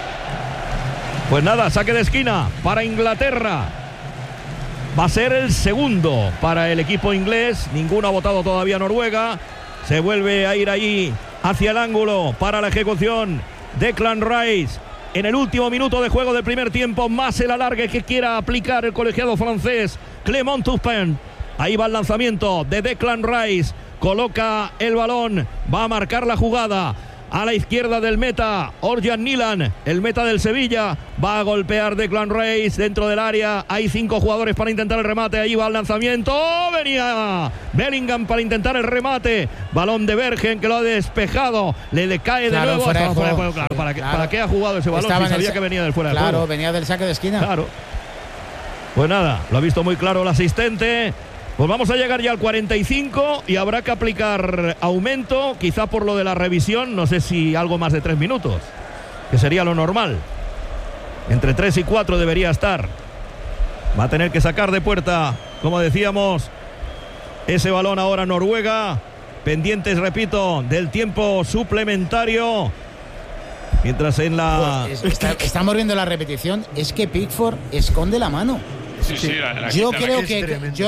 Pues nada, saque de esquina para Inglaterra. Va a ser el segundo para el equipo inglés. Ninguno ha votado todavía Noruega. Se vuelve a ir allí hacia el ángulo para la ejecución. Declan Rice. En el último minuto de juego del primer tiempo, más el alargue que quiera aplicar el colegiado francés Clément Turpin. Ahí va el lanzamiento de Declan Rice. Coloca el balón. Va a marcar la jugada. A la izquierda del meta, Orjan Nilan, el meta del Sevilla, va a golpear Declan Rice dentro del área. Hay 5 jugadores para intentar el remate. Ahí va el lanzamiento. Venía Bellingham para intentar el remate. Balón de Bergen que lo ha despejado. Le cae de nuevo. Fuera de juego. ¿Para qué ha jugado ese balón si sabía que venía del fuera de juego? Claro, venía del saque de esquina. Claro. Pues nada, lo ha visto muy claro el asistente. Pues vamos a llegar ya al 45 y habrá que aplicar aumento, quizá por lo de la revisión, no sé si algo más de 3 minutos, que sería lo normal. Entre 3 y 4 debería estar. Va a tener que sacar de puerta, como decíamos, ese balón ahora Noruega. Pendientes, repito, del tiempo suplementario. Mientras en la... Estamos viendo la repetición, es que Pickford esconde la mano. Sí, yo creo que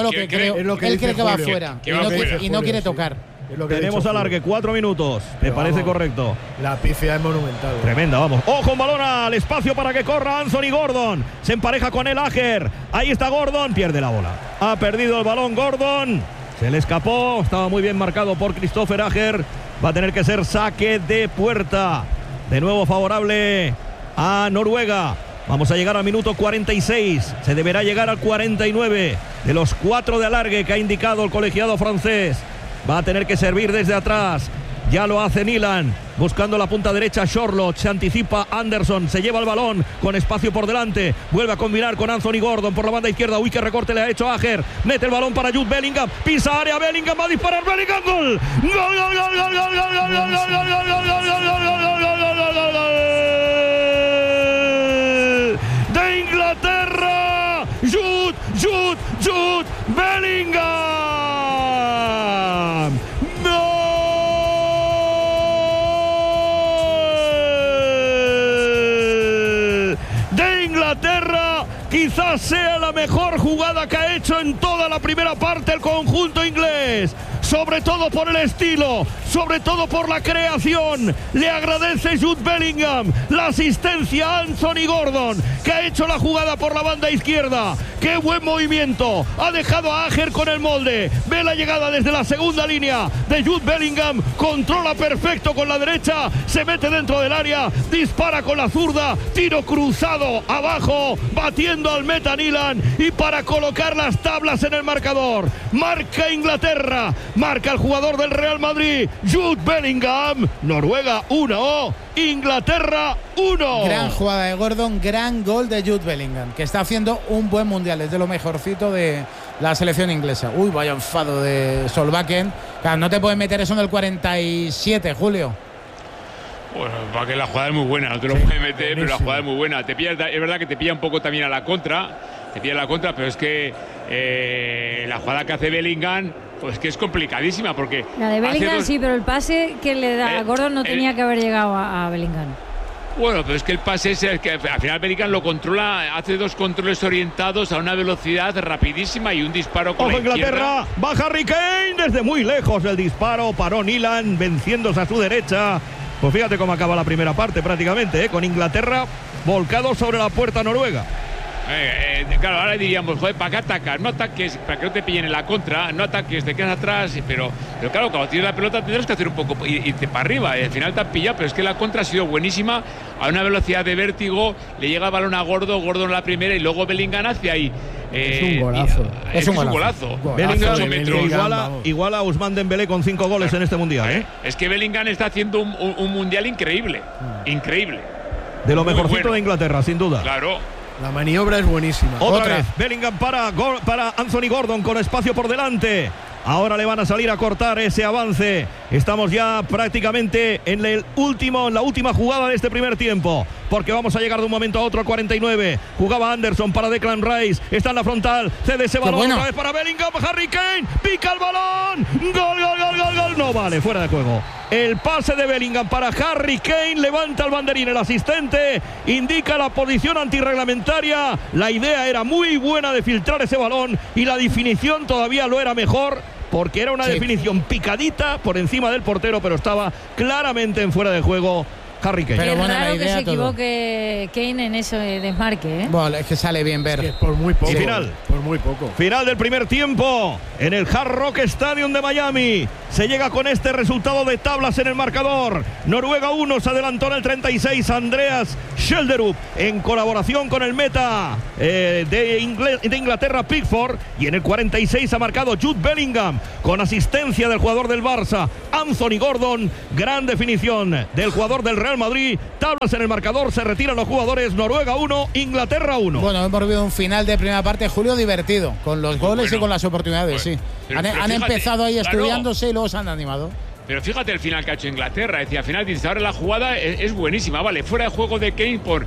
él cree que va afuera y no quiere tocar. Tenemos alargue, 4 minutos. Me parece correcto. La pifia es monumental. Tremenda, vamos. Ojo, un balón al espacio para que corra Anthony Gordon. Se empareja con el Ajer. Ahí está Gordon, pierde la bola. Ha perdido el balón Gordon. Se le escapó, estaba muy bien marcado por Christopher Ajer. Va a tener que ser saque de puerta. De nuevo favorable a Noruega. Vamos a llegar al minuto 46. Se deberá llegar al 49. De los 4 de alargue que ha indicado el colegiado francés. Va a tener que servir desde atrás. Ya lo hace Nilan. Buscando la punta derecha Charlotte. Se anticipa Anderson. Se lleva el balón con espacio por delante. Vuelve a combinar con Anthony Gordon por la banda izquierda. Uy, qué recorte le ha hecho Ajer. Mete el balón para Jude Bellingham. Pisa área Bellingham. Va a disparar Bellingham. Gol. Gol, gol, gol, gol, gol, gol, gol, gol, gol, gol, gol, gol, gol, de Inglaterra. Jude Bellingham. ¡Gol! De Inglaterra. Quizás sea la mejor jugada que ha hecho en toda la primera parte el conjunto inglés. Sobre todo por el estilo, sobre todo por la creación. Le agradece Jude Bellingham la asistencia a Anthony Gordon, que ha hecho la jugada por la banda izquierda. ¡Qué buen movimiento! Ha dejado a Ajer con el molde. Ve la llegada desde la segunda línea de Jude Bellingham. Controla perfecto con la derecha. Se mete dentro del área. Dispara con la zurda. Tiro cruzado abajo. Batiendo al meta Nilan. Y para colocar las tablas en el marcador. Marca Inglaterra. Marca el jugador del Real Madrid, Jude Bellingham. Noruega 1, Inglaterra 1. Gran jugada de Gordon, gran gol de Jude Bellingham, que está haciendo un buen mundial. Es de lo mejorcito de la selección inglesa. Uy, vaya enfado de Solbakken. Claro, no te puedes meter eso en el 47, Julio. Bueno, para que la jugada es muy buena, no te lo puedes meter, pero la jugada es muy buena. Te pilla, es verdad que te pilla un poco también a la contra, pero es que la jugada que hace Bellingham, pues que es complicadísima porque... La de Bellingham sí, pero el pase que le da a Gordon no tenía que haber llegado a Bellingham. Bueno, pero es que el pase es el que al final Bellingham lo controla, hace 2 controles orientados a una velocidad rapidísima y un disparo con la Inglaterra, izquierda. baja Harry Kane desde muy lejos el disparo, paró Nilan venciéndose a su derecha. Pues fíjate cómo acaba la primera parte prácticamente, con Inglaterra volcado sobre la puerta noruega. Claro, ahora diríamos, joder, ¿para qué atacas? No ataques, para que no te pillen en la contra, no ataques, te quedas atrás, pero claro, cuando tienes la pelota tendrás que hacer un poco, irte para arriba, y al final te han pillado, pero es que la contra ha sido buenísima, a una velocidad de vértigo, le llega el balón a Gordon la primera y luego Bellingham hacia ahí. Es un golazo. Es un golazo. Bellingham igual a Ousmane Dembélé con 5 goles en este mundial. Es que Bellingham está haciendo un mundial increíble. Increíble. De lo mejorcito de Inglaterra, sin duda. Claro. La maniobra es buenísima. Otra vez, Bellingham para Anthony Gordon con espacio por delante. Ahora le van a salir a cortar ese avance. Estamos ya prácticamente en la última jugada de este primer tiempo, porque vamos a llegar de un momento a otro al 49. Jugaba Anderson para Declan Rice. Está en la frontal. Cede ese balón otra vez para Bellingham. Harry Kane. Pica el balón. Gol. No vale, fuera de juego. El pase de Bellingham para Harry Kane. Levanta el banderín. El asistente indica la posición antirreglamentaria. La idea era muy buena de filtrar ese balón y la definición todavía lo era mejor, porque era una definición picadita por encima del portero, pero estaba claramente en fuera de juego Harry Kane. Pero bueno, raro que se equivoque Kane en ese desmarque, ¿eh? Bueno, es que sale bien ver. Es que por muy poco. Y final. Por muy poco. Final del primer tiempo en el Hard Rock Stadium de Miami. Se llega con este resultado de tablas en el marcador. Noruega 1, se adelantó en el 36 Andreas Schjelderup en colaboración con el meta de Inglaterra, Pickford. Y en el 46 ha marcado Jude Bellingham con asistencia del jugador del Barça, Anthony Gordon. Gran definición del jugador del Real Madrid. Tablas en el marcador, se retiran los jugadores. Noruega 1, Inglaterra 1. Bueno, hemos vivido un final de primera parte, Julio, divertido, con los goles y con las oportunidades, sí. Pero Han fíjate, empezado ahí estudiándose y luego se han animado. Pero fíjate el final que ha hecho Inglaterra. Es decir, al final dices, ahora la jugada es buenísima, vale, fuera de juego de Kane por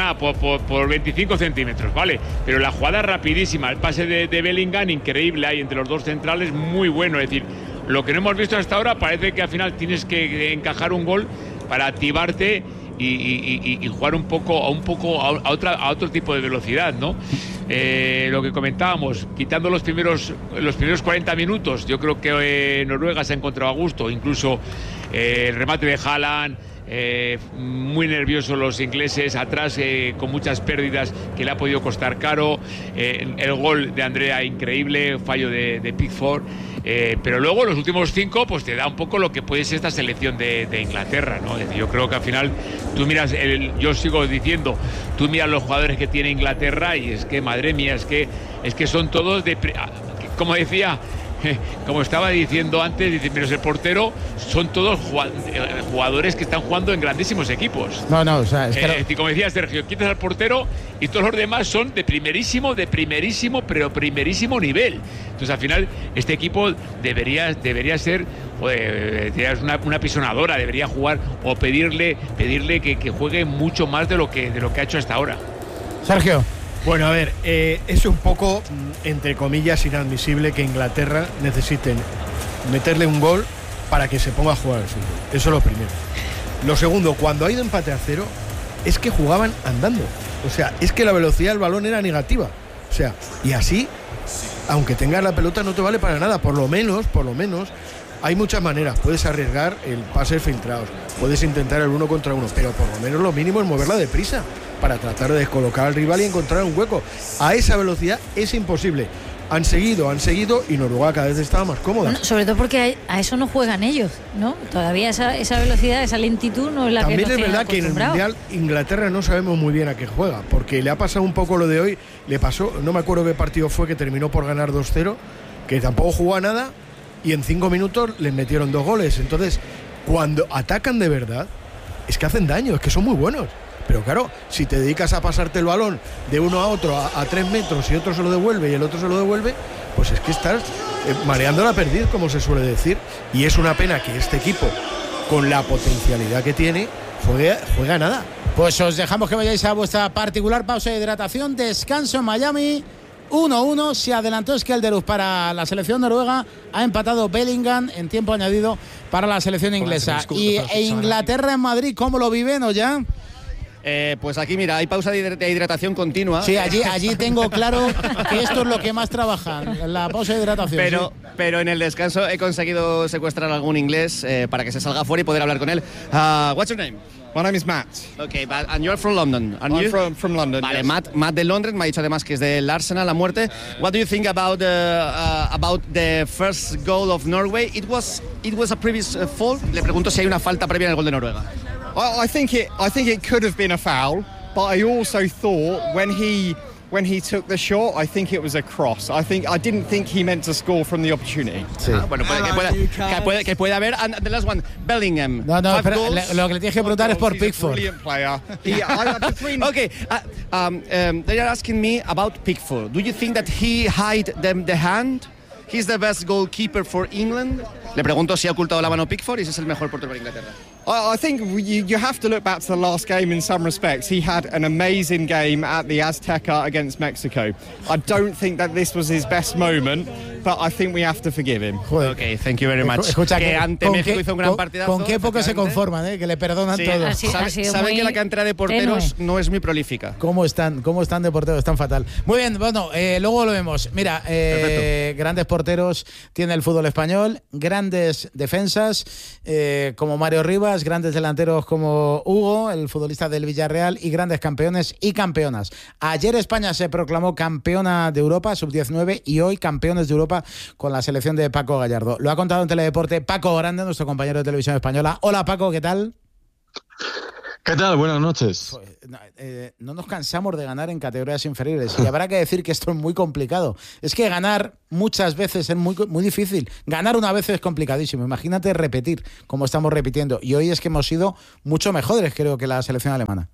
25 centímetros, vale, pero la jugada es rapidísima. El pase de Bellingham, increíble ahí entre los dos centrales, muy bueno. Es decir, lo que no hemos visto hasta ahora, parece que al final tienes que encajar un gol para activarte y jugar un poco a otro tipo de velocidad, ¿no? Lo que comentábamos, quitando los primeros 40 minutos, yo creo que Noruega se ha encontrado a gusto, incluso el remate de Haaland. Muy nerviosos los ingleses atrás, con muchas pérdidas que le ha podido costar caro. El gol de Andrea, increíble, fallo de Pickford. Pero luego los últimos 5 pues te da un poco lo que puede ser esta selección de Inglaterra, ¿no? Yo creo que al final tú miras, yo sigo diciendo, tú miras los jugadores que tiene Inglaterra y es que, madre mía, es que son todos como decía, como estaba diciendo antes, dice, menos el portero, son todos jugadores que están jugando en grandísimos equipos. No, o sea, es que como decía Sergio, quitas al portero y todos los demás son de primerísimo, pero primerísimo nivel. Entonces, al final, este equipo debería ser una apisonadora, debería jugar o pedirle que juegue mucho más de lo que ha hecho hasta ahora. Sergio. Bueno, a ver, es un poco, entre comillas, inadmisible que Inglaterra necesiten meterle un gol para que se ponga a jugar al fútbol. Eso es lo primero. Lo segundo, cuando ha ido empate a 0, es que jugaban andando. O sea, es que la velocidad del balón era negativa. O sea, y así, aunque tengas la pelota, no te vale para nada. Por lo menos, hay muchas maneras. Puedes arriesgar el pase filtrados, puedes intentar el 1 contra 1, pero por lo menos lo mínimo es moverla deprisa para tratar de descolocar al rival y encontrar un hueco. A esa velocidad es imposible. Han seguido y Noruega cada vez estaba más cómoda. Bueno, sobre todo porque a eso no juegan ellos, ¿no? Todavía esa velocidad, esa lentitud no es la También que nos es verdad que en el Mundial Inglaterra no sabemos muy bien a qué juega, porque le ha pasado un poco lo de hoy. Le pasó, no me acuerdo qué partido fue, que terminó por ganar 2-0, que tampoco jugó a nada y en 5 minutos les metieron 2 goles. Entonces, cuando atacan de verdad, es que hacen daño, es que son muy buenos. Pero claro, si te dedicas a pasarte el balón de uno a otro a 3 metros y otro se lo devuelve y el otro se lo devuelve, pues es que estás mareando la perdiz, como se suele decir. Y es una pena que este equipo, con la potencialidad que tiene, juega nada. Pues os dejamos que vayáis a vuestra particular pausa de hidratación. Descanso en Miami. 1-1, se adelantó Schjelderup para la selección noruega, ha empatado Bellingham en tiempo añadido para la selección inglesa. Y Inglaterra en Madrid, ¿cómo lo viven o ya? Pues aquí, mira, hay pausa de hidratación continua. Sí, allí tengo claro que esto es lo que más trabajan, la pausa de hidratación. Pero en el descanso he conseguido secuestrar a algún inglés para que se salga fuera y poder hablar con él. What's your name? My name is Matt. Okay, and you're from London, aren't you? From London. Vale, yes. Matt de Londres me ha dicho además que es del Arsenal a muerte. What do you think about the first goal of Norway? It was a previous fault. Le pregunto si hay una falta previa en el gol de Noruega. I think it could have been a foul, but I also thought when he took the shot, I think it was a cross. I didn't think he meant to score from the opportunity. Sí. Bueno, que puede haber. And the last one, Bellingham. No, pero lo que le tienes que preguntar es por Pickford. Brilliant player. Okay, they are asking me about Pickford. Do you think that he hid the hand? he's the best goalkeeper for England. Le pregunto si ha ocultado la mano Pickford y si es el mejor portero para Inglaterra. I think you have to look back to the last game in some respects. He had an amazing game at the Azteca against Mexico. I don't think that this was his best moment, but I think we have to forgive him. Okay, thank you very much. Escucha, que ante México hizo un gran partidazo. Con qué poco se conforman, que le perdonan todo. Saben que la cantera de porteros no es muy prolífica. ¿Cómo están de porteros? Están fatal. Muy bien, bueno, luego lo vemos. Mira, grandes porteros tiene el fútbol español, grandes defensas como Mario Rivas, grandes delanteros como Hugo, el futbolista del Villarreal, y grandes campeones y campeonas. Ayer España se proclamó campeona de Europa, sub-19, y hoy campeones de Europa con la selección de Paco Gallardo. Lo ha contado en Teledeporte Paco Grande, nuestro compañero de Televisión Española. Hola Paco, ¿qué tal? ¿Qué tal? Buenas noches. No nos cansamos de ganar en categorías inferiores y habrá que decir que esto es muy complicado. Es que ganar muchas veces es muy difícil. Ganar una vez es complicadísimo. Imagínate repetir como estamos repitiendo. Y hoy es que hemos sido mucho mejores, creo, que la selección alemana.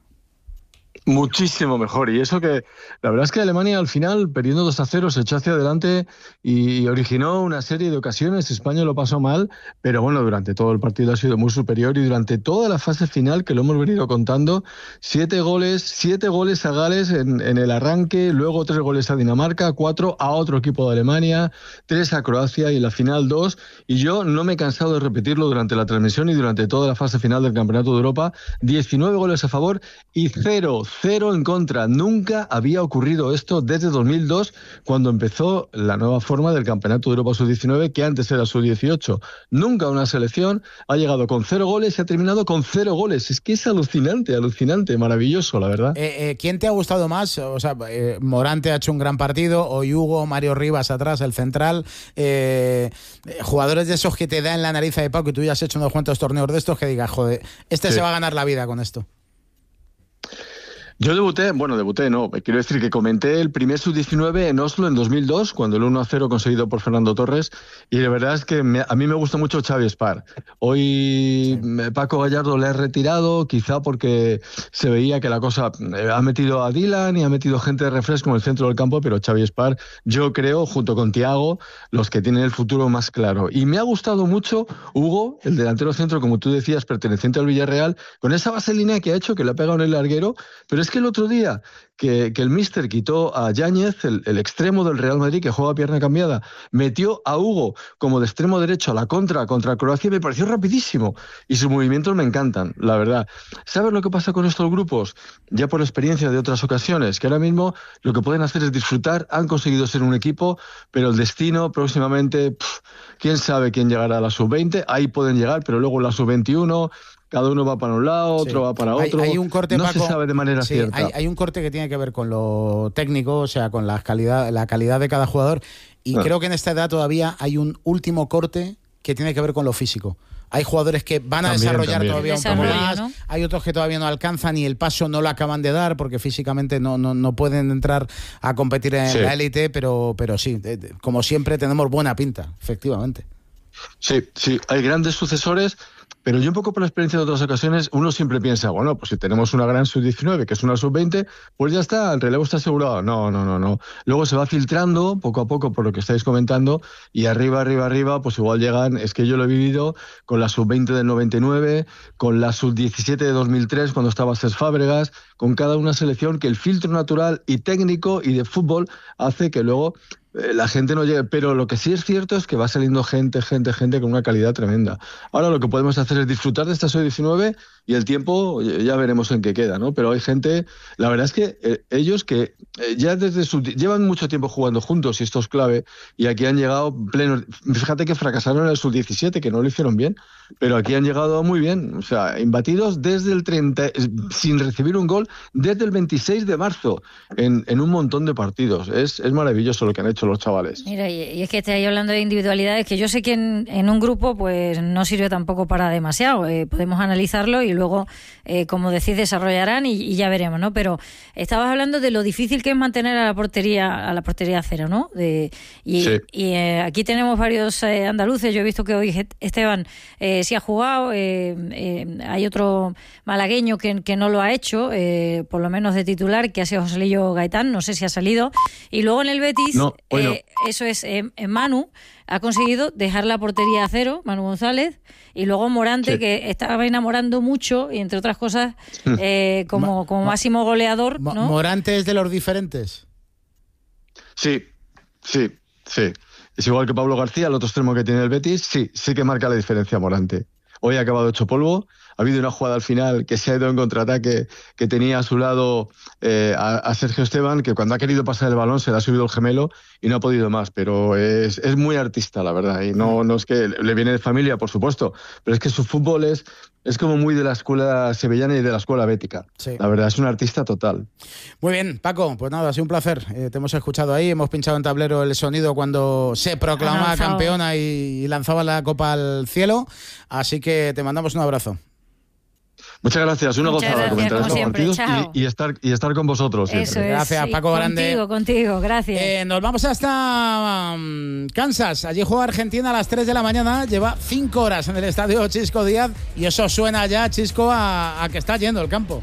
Muchísimo mejor, y eso que la verdad es que Alemania al final, perdiendo 2-0, se echó hacia adelante y originó una serie de ocasiones. España lo pasó mal, pero bueno, durante todo el partido ha sido muy superior, y durante toda la fase final, que lo hemos venido contando, 7 goles a Gales en el arranque, luego 3 goles a Dinamarca, 4 a otro equipo de Alemania, 3 a Croacia y en la final 2, y yo no me he cansado de repetirlo durante la transmisión y durante toda la fase final del Campeonato de Europa: 19 goles a favor y 0 en contra. Nunca había ocurrido esto desde 2002, cuando empezó la nueva forma del Campeonato de Europa Sub-19, que antes era Sub-18. Nunca una selección ha llegado con 0 goles y ha terminado con 0 goles. Es que es alucinante, maravilloso, la verdad. ¿Quién te ha gustado más? O sea, Morante ha hecho un gran partido, hoy Hugo, Mario Rivas atrás, el central, jugadores de esos que te da en la nariz de Paco, y tú ya has hecho unos cuantos torneos de estos, que digas, joder, se va a ganar la vida con esto. Yo debuté no, quiero decir que comenté el primer sub-19 en Oslo en 2002, cuando el 1-0 conseguido por Fernando Torres, y la verdad es que a mí me gusta mucho Xavi Espar. Hoy Paco Gallardo le ha retirado, quizá porque se veía que la cosa ha metido a Dylan y ha metido gente de refresco en el centro del campo, pero Xavi Espar, yo creo, junto con Thiago, los que tienen el futuro más claro. Y me ha gustado mucho Hugo, el delantero centro, como tú decías, perteneciente al Villarreal, con esa vaselina que ha hecho, que le ha pegado en el larguero, pero es que el otro día que el míster quitó a Yáñez, el extremo del Real Madrid, que juega a pierna cambiada, metió a Hugo como de extremo derecho a la contra Croacia, me pareció rapidísimo, y sus movimientos me encantan, la verdad. ¿Sabes lo que pasa con estos grupos? Ya por experiencia de otras ocasiones, que ahora mismo lo que pueden hacer es disfrutar, han conseguido ser un equipo, pero el destino próximamente, quién sabe quién llegará a la sub-20, ahí pueden llegar, pero luego la sub-21... Cada uno va para un lado, otro va para otro. Hay un corte, no Paco, se sabe de manera cierta. Hay un corte que tiene que ver con lo técnico, o sea, con la calidad de cada jugador. Y creo que en esta edad todavía hay un último corte que tiene que ver con lo físico. Hay jugadores que van a desarrollar todavía un poco más, ¿no? Hay otros que todavía no alcanzan y el paso no lo acaban de dar porque físicamente no pueden entrar a competir en la élite, pero sí, como siempre tenemos buena pinta, efectivamente. Sí, hay grandes sucesores, pero yo un poco por la experiencia de otras ocasiones, uno siempre piensa, bueno, pues si tenemos una gran sub-19, que es una sub-20, pues ya está, el relevo está asegurado. No. Luego se va filtrando poco a poco por lo que estáis comentando, y arriba, pues igual llegan, es que yo lo he vivido con la sub-20 del 99, con la sub-17 de 2003, cuando estaba Cesc Fábregas, con cada una selección que el filtro natural y técnico y de fútbol hace que luego la gente no llegue, pero lo que sí es cierto es que va saliendo gente con una calidad tremenda. Ahora lo que podemos hacer es disfrutar de esta sub-19 y el tiempo ya veremos en qué queda, ¿no? Pero hay gente, la verdad es que ellos que ya llevan mucho tiempo jugando juntos, y esto es clave, y aquí han llegado plenos. Fíjate que fracasaron en el sub-17, que no lo hicieron bien, pero aquí han llegado muy bien, o sea, imbatidos desde el 30, sin recibir un gol, desde el 26 de marzo, en un montón de partidos. Es maravilloso lo que han hecho los chavales. Mira, y es que estáis hablando de individualidades que yo sé que en un grupo pues no sirve tampoco para demasiado. Podemos analizarlo y y luego, como decís, desarrollarán y ya veremos, ¿no? Pero estabas hablando de lo difícil que es mantener a la portería cero, ¿no? Aquí tenemos varios andaluces. Yo he visto que hoy Esteban sí ha jugado, hay otro malagueño que no lo ha hecho, por lo menos de titular, que ha sido Joselillo Gaitán, no sé si ha salido. Y luego en el Betis, eso es, Manu ha conseguido dejar la portería a cero, Manu González, y luego Morante, que estaba enamorando mucho, y entre otras cosas, como máximo goleador, ¿no? ¿Morante es de los diferentes? Sí. Es igual que Pablo García, el otro extremo que tiene el Betis, sí que marca la diferencia Morante. Hoy ha acabado hecho polvo. Ha habido una jugada al final que se ha ido en contraataque, que tenía a su lado a Sergio Esteban, que cuando ha querido pasar el balón se le ha subido el gemelo y no ha podido más. Pero es muy artista, la verdad. Y no es que le viene de familia, por supuesto, pero es que su fútbol es como muy de la escuela sevillana y de la escuela bética. Sí. La verdad, es un artista total. Muy bien, Paco, pues nada, ha sido un placer. Te hemos escuchado ahí, hemos pinchado en tablero el sonido cuando se proclamaba campeona y lanzaba la copa al cielo. Así que te mandamos un abrazo. Muchas gracias, una gozada comentar estos partidos y estar con vosotros. Eso es, gracias, Paco Grande. Contigo, gracias. Nos vamos hasta Kansas. Allí juega Argentina a las 3 de la mañana. Lleva 5 horas en el estadio Chisco Díaz y eso suena ya, Chisco, a que está yendo el campo.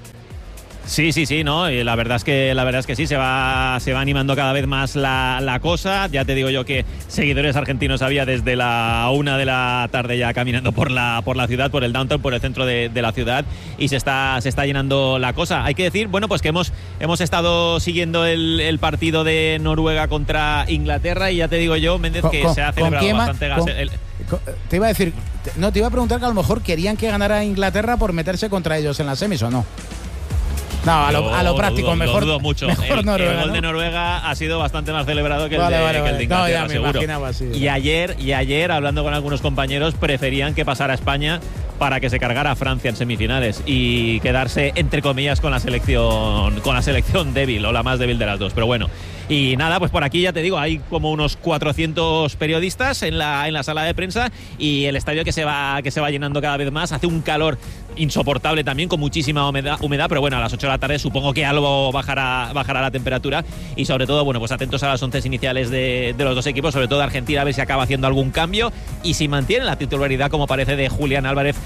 Sí, ¿no? Y la verdad es que sí, se va animando cada vez más la cosa. Ya te digo yo que seguidores argentinos había desde la 1 de la tarde ya caminando por la ciudad, por el downtown, por el centro de la ciudad, y se está llenando la cosa. Hay que decir, bueno, pues que hemos estado siguiendo el partido de Noruega contra Inglaterra, y ya te digo yo, Méndez, que se ha celebrado bastante gas. Te iba a decir, te iba a preguntar que a lo mejor querían que ganara Inglaterra por meterse contra ellos en las semis, ¿o no? No, a lo práctico, mejor. Lo dudo mucho. El gol de Noruega ha sido bastante más celebrado que el de Inglaterra, seguro. Así, y ayer, hablando con algunos compañeros, preferían que pasara España para que se cargara a Francia en semifinales y quedarse, entre comillas, con la selección débil, o la más débil de las dos. Pero bueno. Y nada, pues por aquí ya te digo, hay como unos 400 periodistas en la sala de prensa, y el estadio que se va llenando cada vez más. Hace un calor insoportable también, con muchísima humedad, pero bueno, a las 8 de la tarde supongo que algo bajará la temperatura, y sobre todo, bueno, pues atentos a las 11 iniciales de los dos equipos, sobre todo Argentina, a ver si acaba haciendo algún cambio y si mantiene la titularidad, como parece, de Julián Álvarez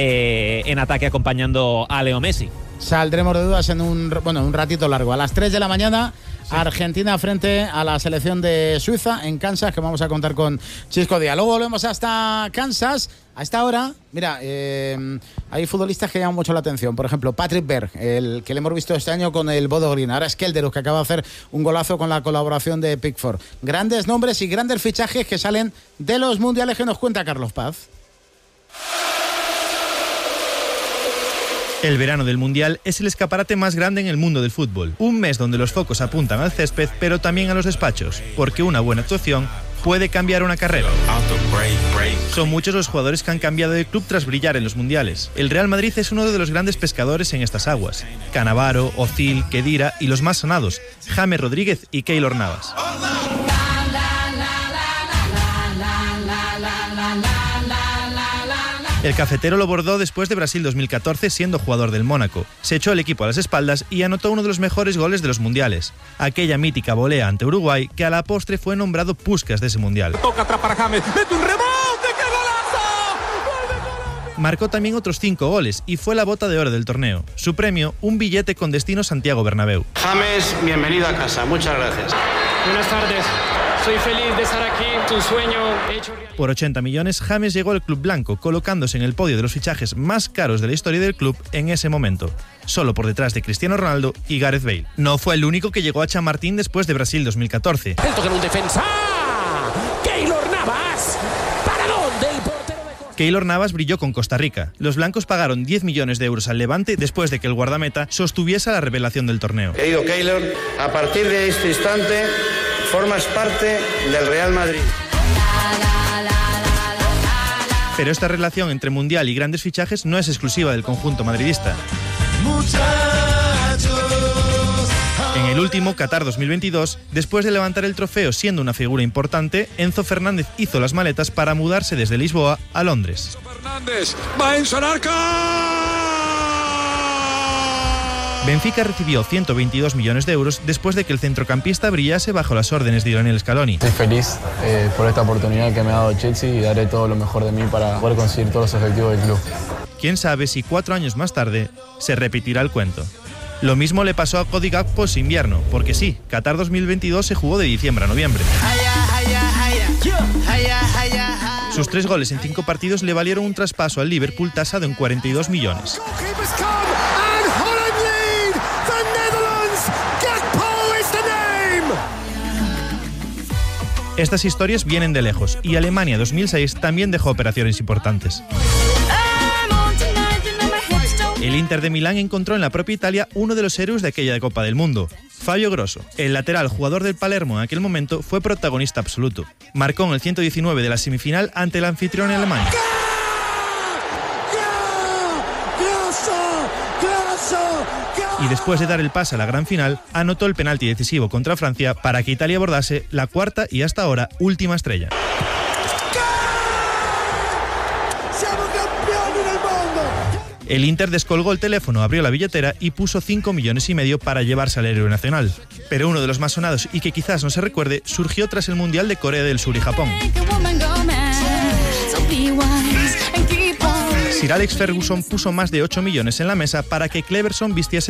en ataque, acompañando a Leo Messi. Saldremos de dudas en un ratito largo. A las 3 de la mañana, sí. Argentina frente a la selección de Suiza en Kansas, que vamos a contar con Chisco Díaz. Luego volvemos hasta Kansas. A esta hora, mira, hay futbolistas que llaman mucho la atención. Por ejemplo, Patrick Berg, el que le hemos visto este año con el Bodo Glimt. Ahora es Kelderus, que acaba de hacer un golazo con la colaboración de Pickford. Grandes nombres y grandes fichajes que salen de los mundiales, que nos cuenta Carlos Paz. El verano del Mundial es el escaparate más grande en el mundo del fútbol. Un mes donde los focos apuntan al césped, pero también a los despachos, porque una buena actuación puede cambiar una carrera. Son muchos los jugadores que han cambiado de club tras brillar en los mundiales. El Real Madrid es uno de los grandes pescadores en estas aguas. Cannavaro, Ozil, Khedira y los más sonados, James Rodríguez y Keylor Navas. El cafetero lo bordó después de Brasil 2014, siendo jugador del Mónaco. Se echó el equipo a las espaldas y anotó uno de los mejores goles de los mundiales. Aquella mítica volea ante Uruguay, que a la postre fue nombrado Puskás de ese mundial. Toca atrás para James, mete un rebote, ¡qué golazo! Marcó también otros 5 goles y fue la bota de oro del torneo. Su premio, un billete con destino Santiago Bernabéu. James, bienvenido a casa. Muchas gracias. Buenas tardes. Soy feliz de estar aquí, es un sueño hecho realidad. Por 80 millones, James llegó al club blanco, colocándose en el podio de los fichajes más caros de la historia del club en ese momento, solo por detrás de Cristiano Ronaldo y Gareth Bale. No fue el único que llegó a Chamartín después de Brasil 2014. El toque en un defensa. Keylor Navas. ¿Para dónde el portero de Costa? Keylor Navas brilló con Costa Rica. Los blancos pagaron 10 millones de euros al Levante después de que el guardameta sostuviese la revelación del torneo. Querido Keylor, a partir de este instante formas parte del Real Madrid. Pero esta relación entre Mundial y grandes fichajes no es exclusiva del conjunto madridista. En el último, Qatar 2022, después de levantar el trofeo siendo una figura importante, Enzo Fernández hizo las maletas para mudarse desde Lisboa a Londres. Fernández va en Sonarca. Benfica recibió 122 millones de euros después de que el centrocampista brillase bajo las órdenes de Lionel Scaloni. Estoy feliz por esta oportunidad que me ha dado Chelsea y daré todo lo mejor de mí para poder conseguir todos los objetivos del club. Quién sabe si 4 años más tarde se repetirá el cuento. Lo mismo le pasó a Cody Gakpo ese invierno, porque sí, Qatar 2022 se jugó de diciembre a noviembre. Sus 3 goles en 5 partidos le valieron un traspaso al Liverpool tasado en 42 millones. Estas historias vienen de lejos y Alemania 2006 también dejó operaciones importantes. El Inter de Milán encontró en la propia Italia uno de los héroes de aquella Copa del Mundo. Fabio Grosso, el lateral jugador del Palermo en aquel momento, fue protagonista absoluto. Marcó en el 119 de la semifinal ante el anfitrión alemán. Y después de dar el pase a la gran final, anotó el penalti decisivo contra Francia para que Italia abordase la cuarta y hasta ahora última estrella. El Inter descolgó el teléfono, abrió la billetera y puso 5,5 millones para llevarse al héroe nacional. Pero uno de los más sonados y que quizás no se recuerde surgió tras el Mundial de Corea del Sur y Japón. Sir Alex Ferguson puso más de 8 millones en la mesa para que Cleverson vistiese